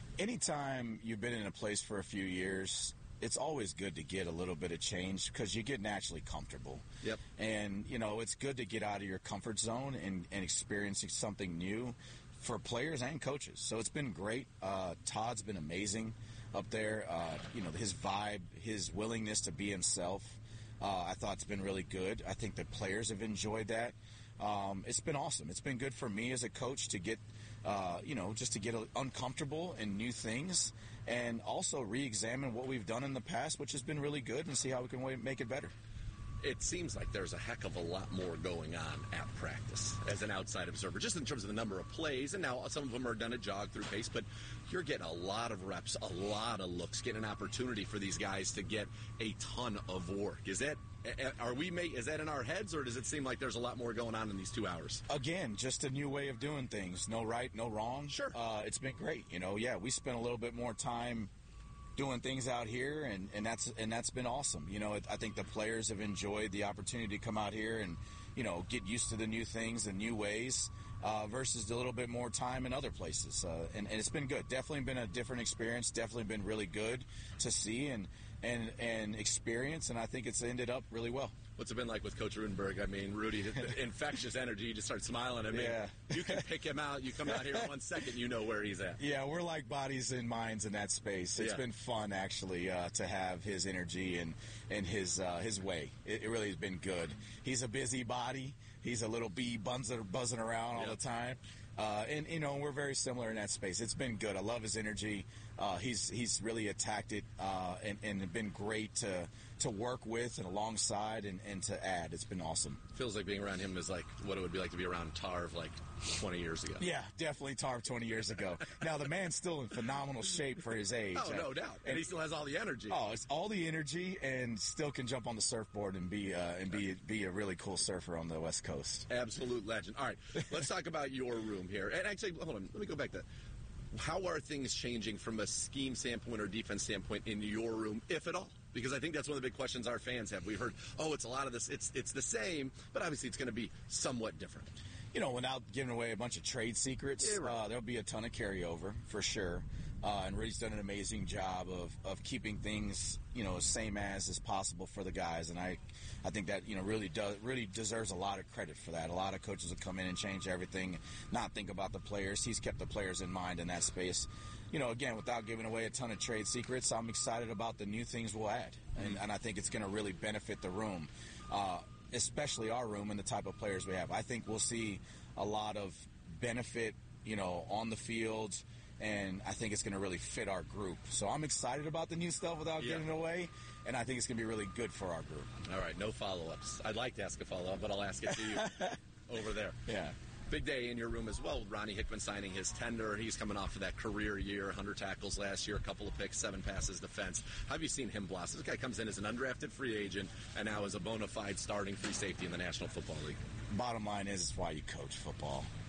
Anytime you've been in a place for a few years, it's always good to get a little bit of change because you get naturally comfortable. Yep. And, you know, it's good to get out of your comfort zone and, and experiencing something new for players and coaches. So it's been great. Uh, Todd's been amazing up there. Uh, you know, his vibe, his willingness to be himself, uh, I thought it's been really good. I think the players have enjoyed that. Um, it's been awesome. It's been good for me as a coach to get, uh, you know, just to get uncomfortable in new things and also re-examine what we've done in the past, which has been really good, and see how we can make it better. It seems like there's a heck of a lot more going on at practice as an outside observer, just in terms of the number of plays. And now some of them are done at jog through pace, but you're getting a lot of reps, a lot of looks, getting an opportunity for these guys to get a ton of work. Is that are we is that in our heads, or does it seem like there's a lot more going on in these two hours? Again, just a new way of doing things. No right, no wrong. Sure. Uh, it's been great. You know, yeah, we spent a little bit more time doing things out here, and, and that's and that's been awesome. You know, I think the players have enjoyed the opportunity to come out here and, you know, get used to the new things and new ways uh, versus a little bit more time in other places. Uh, and, and it's been good. Definitely been a different experience. Definitely been really good to see and and and experience, and I think it's ended up really well. What's it been like with Coach Rudenberg? I mean, Rudy, the infectious energy. You just start smiling at me. Yeah. You can pick him out. You come out here in one second, you know where he's at. Yeah, we're like bodies and minds in that space. It's yeah. been fun, actually, uh, to have his energy and, and his uh, his way. It, it really has been good. He's a busy body. He's a little bee buzzing, buzzing around all yep. the time. Uh, and, you know, we're very similar in that space. It's been good. I love his energy. Uh, he's he's really attacked it uh, and, and been great to to work with and alongside and, and to add. It's been awesome. Feels like being around him is like what it would be like to be around Tarv like twenty years ago. Yeah, definitely Tarv twenty years ago. Now, the man's still in phenomenal shape for his age. Oh, no doubt. And, and he still has all the energy. Oh, it's all the energy and still can jump on the surfboard and be uh, and be be a really cool surfer on the West Coast. Absolute legend. All right, let's talk about your room here. And actually, hold on, let me go back to how are things changing from a scheme standpoint or defense standpoint in your room, if at all? Because I think that's one of the big questions our fans have. We've heard, oh, it's a lot of this, it's it's the same, but obviously it's going to be somewhat different. You know, without giving away a bunch of trade secrets, yeah, right. uh, there'll be a ton of carryover for sure. Uh, and Rudy's done an amazing job of, of keeping things, you know, same as as possible for the guys. And I, I think that, you know, really does really deserves a lot of credit for that. A lot of coaches will come in and change everything, not think about the players. He's kept the players in mind in that space. You know, again, without giving away a ton of trade secrets, I'm excited about the new things we'll add. And, and I think it's going to really benefit the room, uh, especially our room and the type of players we have. I think we'll see a lot of benefit, you know, on the field, and I think it's going to really fit our group. So I'm excited about the new stuff without yeah. giving it away, and I think it's going to be really good for our group. All right, no follow-ups. I'd like to ask a follow-up, but I'll ask it to you over there. Yeah. Big day in your room as well. Ronnie Hickman signing his tender. He's coming off of that career year, one hundred tackles last year, a couple of picks, seven passes defense. How have you seen him blossom? This guy comes in as an undrafted free agent and now is a bona fide starting free safety in the National Football League. Bottom line is, it's why you coach football.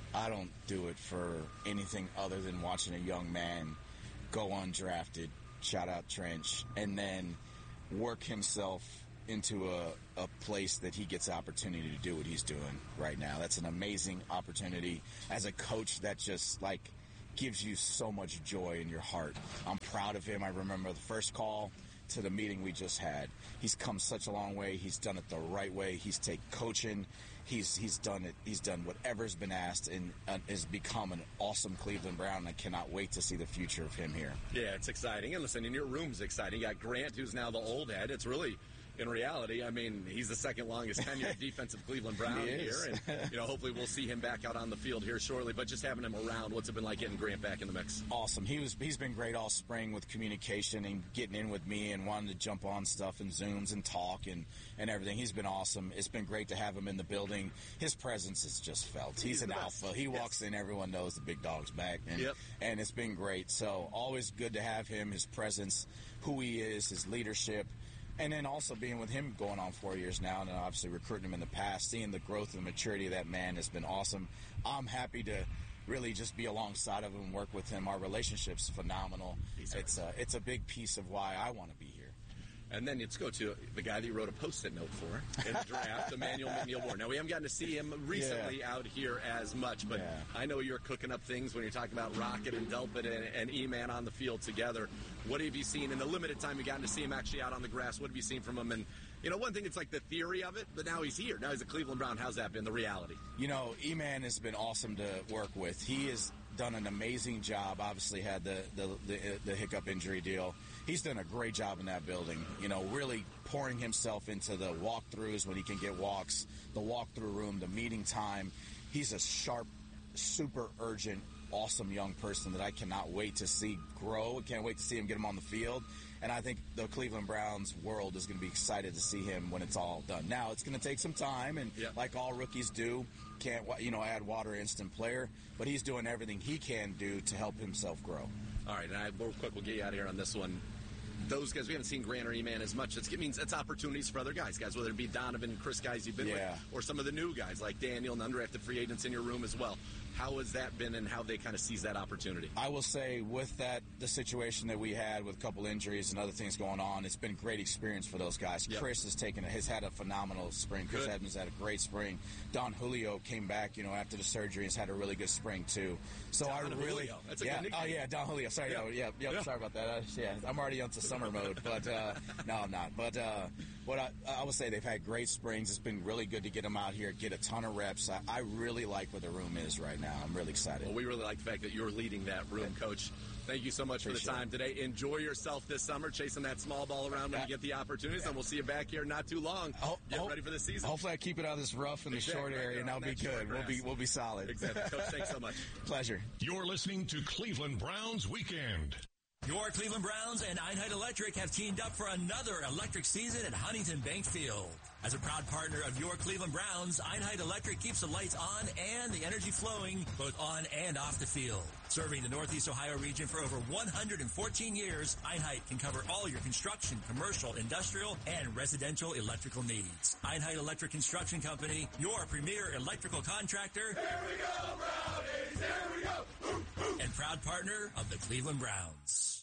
I don't do it for anything other than watching a young man go undrafted, shout out Trench, and then work himself into a, a place that he gets opportunity to do what he's doing right now. That's an amazing opportunity. As a coach, that just, like, gives you so much joy in your heart. I'm proud of him. I remember the first call to the meeting we just had. He's come such a long way. He's done it the right way. He's taken coaching. He's he's done it. He's done whatever's been asked and uh, has become an awesome Cleveland Brown. I cannot wait to see the future of him here. Yeah, it's exciting. And listen, in your room's exciting. You got Grant, who's now the old head. It's really, in reality, I mean, he's the second longest tenured defensive Cleveland Brown here. And, you know, hopefully we'll see him back out on the field here shortly. But just having him around, what's it been like getting Grant back in the mix? Awesome. He was, he's been great all spring with communication and getting in with me and wanting to jump on stuff and Zooms and talk and, and everything. He's been awesome. It's been great to have him in the building. His presence is just felt. He's, he's an alpha. He yes. walks in, everyone knows the big dog's back. And, yep. and it's been great. So always good to have him, his presence, who he is, his leadership. And then also being with him going on four years now, and obviously recruiting him in the past, seeing the growth and maturity of that man has been awesome. I'm happy to really just be alongside of him and work with him. Our relationship's phenomenal. It's a, it's a big piece of why I want to be here. And then let's go to the guy that you wrote a Post-it note for in the draft, Emmanuel McNeil-Ward. Now, we haven't gotten to see him recently yeah. out here as much, but yeah. I know you're cooking up things when you're talking about Rocket and Delpit and, and E-Man on the field together. What have you seen in the limited time you've gotten to see him actually out on the grass? What have you seen from him? And, you know, one thing, it's like the theory of it, but now he's here. Now he's a Cleveland Brown. How's that been, the reality? You know, E-Man has been awesome to work with. He has done an amazing job. Obviously had the, the, the, the hiccup injury deal. He's done a great job in that building, you know, really pouring himself into the walkthroughs when he can get walks, the walkthrough room, the meeting time. He's a sharp, super urgent, awesome young person that I cannot wait to see grow. I can't wait to see him get him on the field. And I think the Cleveland Browns world is going to be excited to see him when it's all done. Now, it's going to take some time, and yep. like all rookies do, can't, you know, add water instant player, but he's doing everything he can do to help himself grow. All right, and I, real quick, we'll get you out of here on this one. Those guys, we haven't seen Grant or E-Man as much. It's, it means it's opportunities for other guys, guys, whether it be Donovan, Chris, guys you've been yeah. with, or some of the new guys like Daniel and undrafted free agents in your room as well. How has that been and how they kind of seize that opportunity? I will say with that, the situation that we had with a couple injuries and other things going on, it's been a great experience for those guys. Yep. Chris has taken, has had a phenomenal spring. Chris good. Edmonds had a great spring. Don Julio came back, you know, after the surgery and has had a really good spring too. So Don I really, Julio. That's a yeah, good nickname. oh yeah, Don Julio. Sorry, yep. yeah, yeah, yeah, sorry about that. Uh, yeah, I'm already onto summer mode, but uh, no, I'm not. But uh, what I, I would say, they've had great springs. It's been really good to get them out here, get a ton of reps. I, I really like where the room is right now. I'm really excited. Well, we really like the fact that you're leading that room, yeah. Coach. Thank you so much Appreciate for the time it. today. Enjoy yourself this summer, chasing that small ball around when yeah. you get the opportunities, yeah. and we'll see you back here not too long. Oh, get oh, ready for the season. Hopefully I keep it out of this rough in the exactly. short area, and I'll be good. We'll be we'll be solid. Exactly. Coach, thanks so much. Pleasure. You're listening to Cleveland Browns Weekend. Your Cleveland Browns and Einheit Electric have teamed up for another electric season at Huntington Bank Field. As a proud partner of your Cleveland Browns, Einheit Electric keeps the lights on and the energy flowing both on and off the field. Serving the Northeast Ohio region for over one hundred fourteen years, Einheit can cover all your construction, commercial, industrial, and residential electrical needs. Einheit Electric Construction Company, your premier electrical contractor. Here we go, Brownies! Here we go! Ooh, ooh. And proud partner of the Cleveland Browns.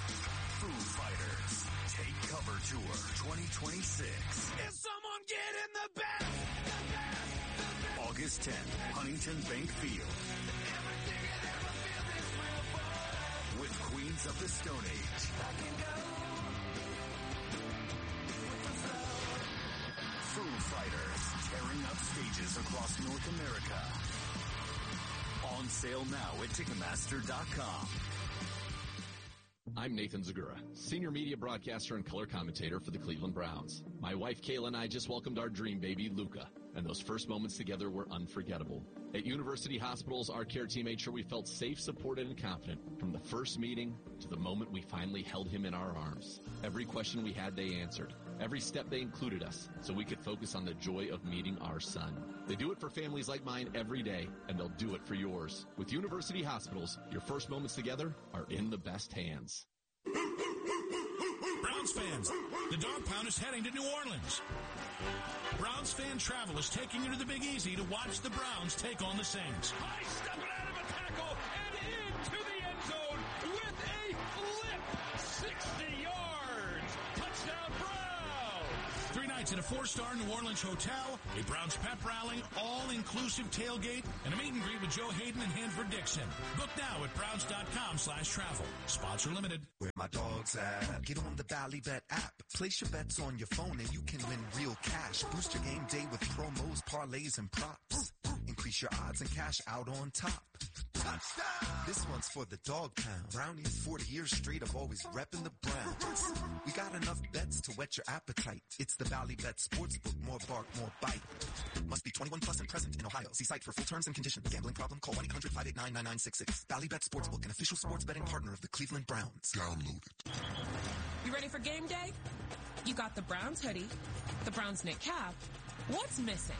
Foo Fighters Take Cover Tour twenty twenty-six. If someone get in the back, the back, the back. August tenth, Huntington Bank Field. Everything I ever feel this will fall. With Queens of the Stone Age. I can go with the flow. Foo Fighters tearing up stages across North America. On sale now at Ticketmaster dot com. I'm Nathan Zagura, senior media broadcaster and color commentator for the Cleveland Browns. My wife Kayla and I just welcomed our dream baby, Luca, and those first moments together were unforgettable. At University Hospitals, our care team made sure we felt safe, supported, and confident from the first meeting to the moment we finally held him in our arms. Every question we had, they answered. Every step, they included us, so we could focus on the joy of meeting our son. They do it for families like mine every day, and they'll do it for yours. With University Hospitals, your first moments together are in the best hands. Browns Browns fans, the Dog Pound is heading to New Orleans. Browns fan travel is taking you to the Big Easy to watch the Browns take on the Saints. High stepping out of a tackle and into the end zone with a flip. sixty yards. Touchdown Browns. Three nights at a four-star New Orleans hotel, a Browns pep rally, all-inclusive tailgate, and a meet and greet with Joe Hayden and Hanford Dixon. Book now at Browns.com slash travel. Sponsor limited. Where my dog's at. Get on the Valley Bet app. Place your bets on your phone and you can win real cash. Boost your game day with promos, parlays, and props. Increase your odds and cash out on top. Touchdown! This one's for the Dog Pound. Brownies forty years straight of always repping the Browns. We got enough bets to whet your appetite. It's the Valley Bet Sportsbook. More bark, more bite. Must be twenty-one plus and present in Ohio. See site for full terms and conditions. Gambling problem? Call one eight hundred five eight nine nine nine six six. Valley Bet Sportsbook, an official sports betting partner of the Cleveland Browns. Download it. You ready for game day? You got the Browns hoodie, the Browns knit cap. What's missing?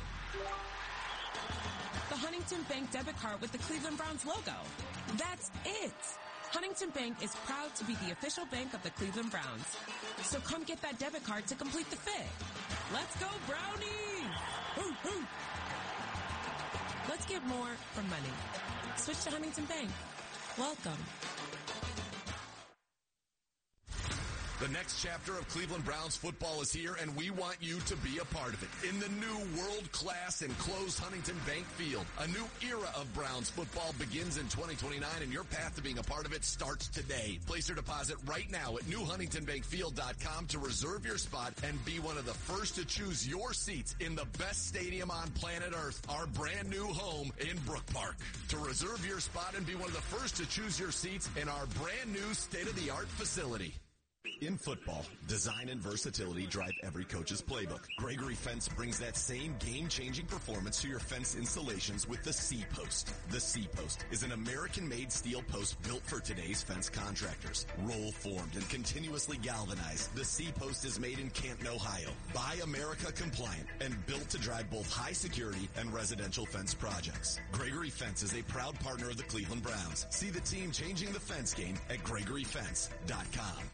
The Huntington Bank debit card with the Cleveland Browns logo. That's it. Huntington Bank is proud to be the official bank of the Cleveland Browns. So come get that debit card to complete the fit. Let's go, Brownies! Hoo, hoo. Let's get more for money. Switch to Huntington Bank. Welcome. The next chapter of Cleveland Browns football is here, and we want you to be a part of it. In the new world-class enclosed Huntington Bank Field, a new era of Browns football begins in twenty twenty-nine, and your path to being a part of it starts today. Place your deposit right now at new huntington bank field dot com to reserve your spot and be one of the first to choose your seats in the best stadium on planet Earth, our brand new home in Brook Park. To reserve your spot and be one of the first to choose your seats in our brand new state-of-the-art facility. In football, design and versatility drive every coach's playbook. Gregory Fence brings that same game-changing performance to your fence installations with the C-Post. The C-Post is an American-made steel post built for today's fence contractors. Roll-formed and continuously galvanized, the C-Post is made in Canton, Ohio. Buy America compliant and built to drive both high security and residential fence projects. Gregory Fence is a proud partner of the Cleveland Browns. See the team changing the fence game at gregory fence dot com.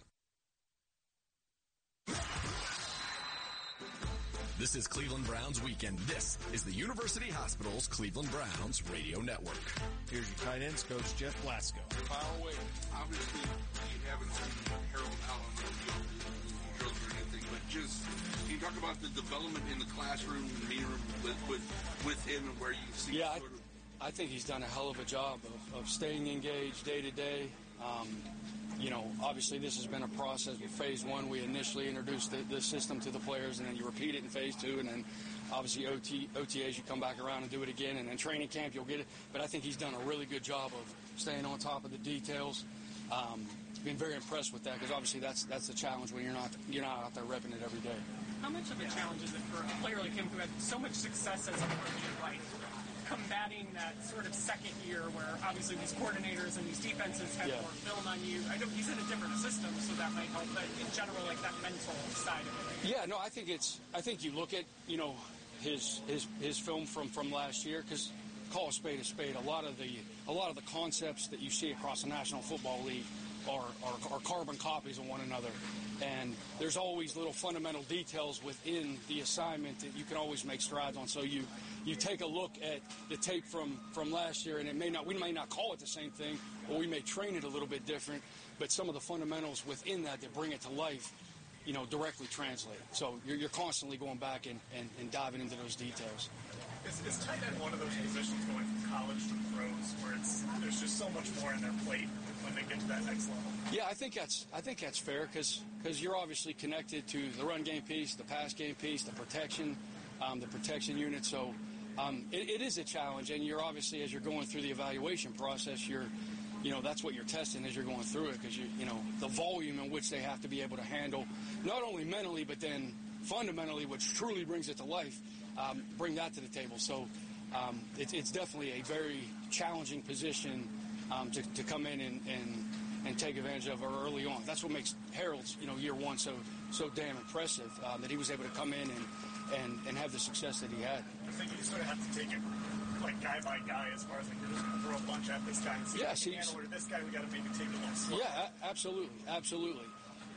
This is Cleveland Browns Weekend. This is the University Hospital's Cleveland Browns Radio Network. Here's your tight ends coach, Jeff Blasco. Far away. Obviously, you haven't seen Harold out on the field drills or anything, but just, can you talk about the development in the classroom and meeting room with, with, with him and where you see yeah, sort of... I, I think he's done a hell of a job of, of staying engaged day to day. Um, You know, obviously this has been a process. With phase one, we initially introduced the, the system to the players, and then you repeat it in phase two, and then obviously O T, O T As, you come back around and do it again, and then training camp, you'll get it. But I think he's done a really good job of staying on top of the details. Um, been very impressed with that, because obviously that's that's the challenge when you're not you're not out there repping it every day. How much of a challenge is it for a player like him who had so much success as a rookie, right? Combating that sort of second year where obviously these coordinators and these defenses have yeah. more film on you. I know he's in a different system, so that might help, but in general, like that mental side of it. Yeah, no, I think it's, I think you look at, you know, his his his film from, from last year, because call a spade a spade, a lot of the a lot of the concepts that you see across the National Football League are, are, are carbon copies of one another. And there's always little fundamental details within the assignment that you can always make strides on. So you you take a look at the tape from, from last year, and it may not we may not call it the same thing, or we may train it a little bit different, but some of the fundamentals within that that bring it to life, you know, directly translate. So you're, you're constantly going back and, and, and diving into those details. Is, is tight end one of those positions going from college to pros where it's there's just so much more in their plate when they get to that next level? Yeah, I think that's I think that's fair because because you're obviously connected to the run game piece, the pass game piece, the protection, um, the protection unit. So um, it, it is a challenge, and you're obviously as you're going through the evaluation process, you're you know that's what you're testing as you're going through it because you you know the volume in which they have to be able to handle not only mentally but then fundamentally, which truly brings it to life. Um, bring that to the table. So um, it, it's definitely a very challenging position um, to, to come in and, and, and take advantage of early on. That's what makes Harold's, you know, year one so so damn impressive, uh, that he was able to come in and, and, and have the success that he had. I think you sort of have to take it like guy by guy as far as like we're just going to throw a bunch at this guy and see yeah, if we can handle it. This guy, we got to maybe take it less slow. Yeah, a- absolutely, absolutely.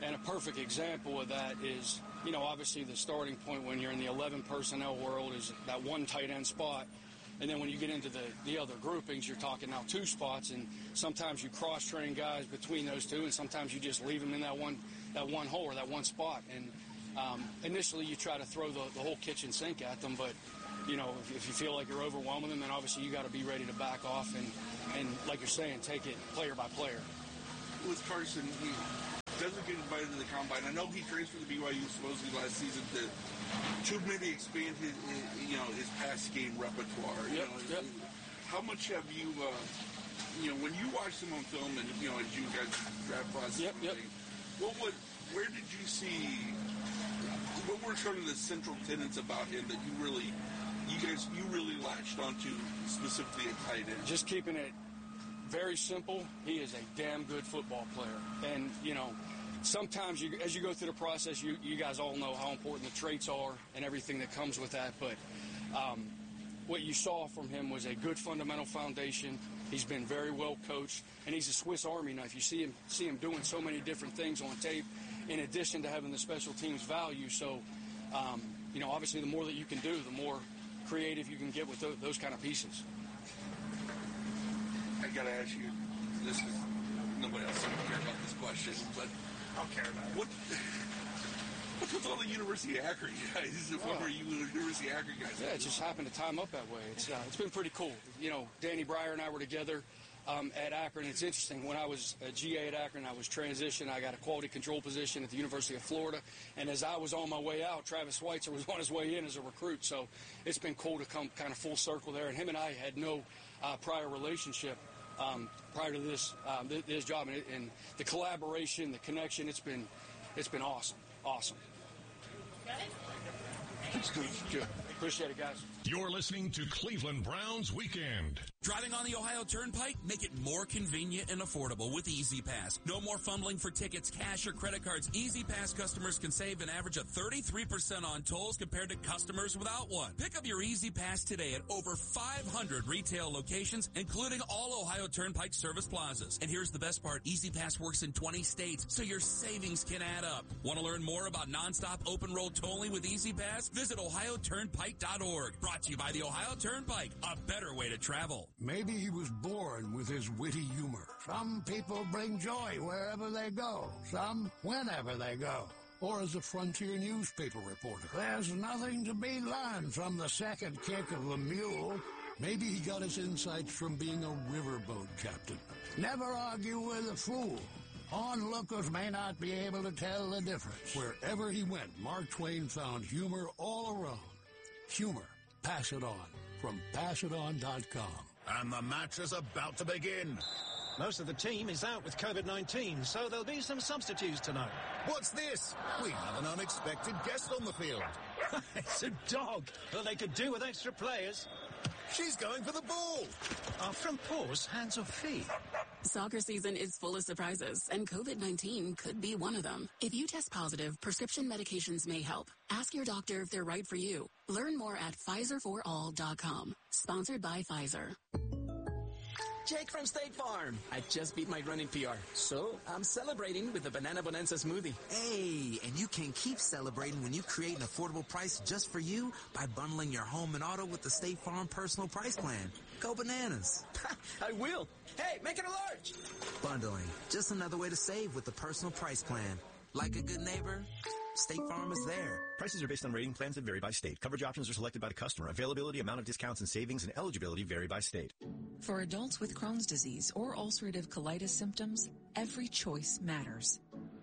And a perfect example of that is, you know, obviously the starting point when you're in the eleven personnel world is that one tight end spot. And then when you get into the, the other groupings, you're talking now two spots, and sometimes you cross-train guys between those two, and sometimes you just leave them in that one that one hole or that one spot. And um, initially you try to throw the, the whole kitchen sink at them, but, you know, if, if you feel like you're overwhelming them, then obviously you got to be ready to back off and, and, like you're saying, take it player by player. With Carson, he doesn't get invited to the combine. I know he transferred to B Y U supposedly last season to to maybe expand his, his you know his pass game repertoire. You Yep, know, yep. How much have you uh, you know when you watched him on film and you know as you guys draft process? Yep, yep. What would where did you see? What were sort of the central tenets about him that you really you guys you really latched onto specifically at tight end? Just keeping it very simple. He is a damn good football player. And, you know, sometimes you, as you go through the process, you, you guys all know how important the traits are and everything that comes with that. But um, what you saw from him was a good fundamental foundation. He's been very well coached, and he's a Swiss Army knife. You see him see him doing so many different things on tape in addition to having the special teams value. So, um, you know, obviously the more that you can do, the more creative you can get with those, those kind of pieces. I gotta ask you, this is, nobody else will care about this question, but I'll care about it. What, what's with all the University of Akron guys, the former University of Akron guys? Yeah, it just happened to time up that way. It's uh, it's been pretty cool. You know, Danny Breyer and I were together um, at Akron. It's interesting. When I was a G A at Akron, I was transitioned. I got a quality control position at the University of Florida. And as I was on my way out, Travis Schweitzer was on his way in as a recruit. So it's been cool to come kind of full circle there. And him and I had no uh, prior relationship Um, prior to this um, this, this job, and, it, and the collaboration, the connection, it's been it's been awesome, awesome. It's good. good. Appreciate it, guys. You're listening to Cleveland Browns Weekend. Driving on the Ohio Turnpike? Make it more convenient and affordable with Easy Pass. No more fumbling for tickets, cash, or credit cards. Easy Pass customers can save an average of thirty-three percent on tolls compared to customers without one. Pick up your Easy Pass today at over five hundred retail locations, including all Ohio Turnpike service plazas. And here's the best part. Easy Pass works in twenty states, so your savings can add up. Want to learn more about nonstop open road tolling with Easy Pass? Visit ohio turnpike dot org. Brought to you by the Ohio Turnpike, a better way to travel. Maybe he was born with his witty humor. Some people bring joy wherever they go, some whenever they go. Or as a frontier newspaper reporter. There's nothing to be learned from the second kick of a mule. Maybe he got his insights from being a riverboat captain. Never argue with a fool. Onlookers may not be able to tell the difference. Wherever he went, Mark Twain found humor all around. Humor. Pass it on. From pass it on dot com. And the match is about to begin. Most of the team is out with COVID nineteen, so there'll be some substitutes tonight. What's this? We have an unexpected guest on the field. It's a dog. Well, they could do with extra players. She's going for the ball. Our front paws, hands or feet. Soccer season is full of surprises, and COVID nineteen could be one of them. If you test positive, prescription medications may help. Ask your doctor if they're right for you. Learn more at Pfizer for all dot com. Sponsored by Pfizer. Jake from State Farm. I just beat my running P R, so I'm celebrating with the Banana Bonanza smoothie. Hey, and you can keep celebrating when you create an affordable price just for you by bundling your home and auto with the State Farm Personal Price Plan. Go bananas. I will. Hey, make it a large. Bundling. Just another way to save with the Personal Price Plan. Like a good neighbor, State Farm is there. Prices are based on rating plans that vary by state. Coverage options are selected by the customer. Availability, amount of discounts and savings, and eligibility vary by state. For adults with Crohn's disease or ulcerative colitis symptoms, every choice matters.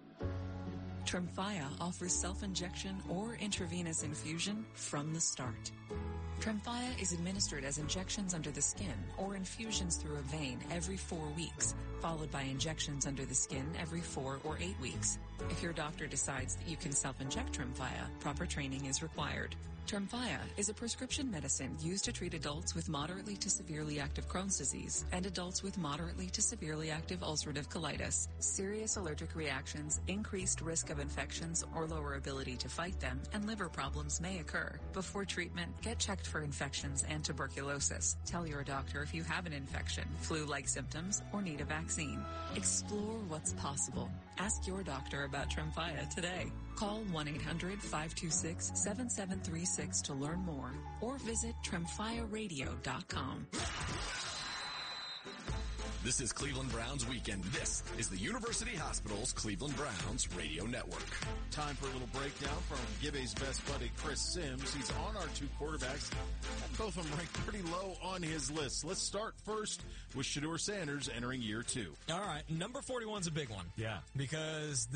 Tremfya offers self-injection or intravenous infusion from the start. Tremfya is administered as injections under the skin or infusions through a vein every four weeks, followed by injections under the skin every four or eight weeks. If your doctor decides that you can self-inject Tremfya, proper training is required. Tremfya is a prescription medicine used to treat adults with moderately to severely active Crohn's disease and adults with moderately to severely active ulcerative colitis. Serious allergic reactions, increased risk of infections or lower ability to fight them, and liver problems may occur. Before treatment, get checked for infections and tuberculosis. Tell your doctor if you have an infection, flu-like symptoms, or need a vaccine. vaccine. Explore what's possible. Ask your doctor about Tremfya today. Call one eight hundred five two six seven seven three six to learn more or visit tremfya radio dot com. This is Cleveland Browns Weekend. This is the University Hospital's Cleveland Browns Radio Network. Time for a little breakdown from Gibbe's best buddy, Chris Sims. He's on our two quarterbacks. Both of them ranked pretty low on his list. Let's start first with Shedeur Sanders entering year two. All right. Number forty-one is a big one. Yeah. Because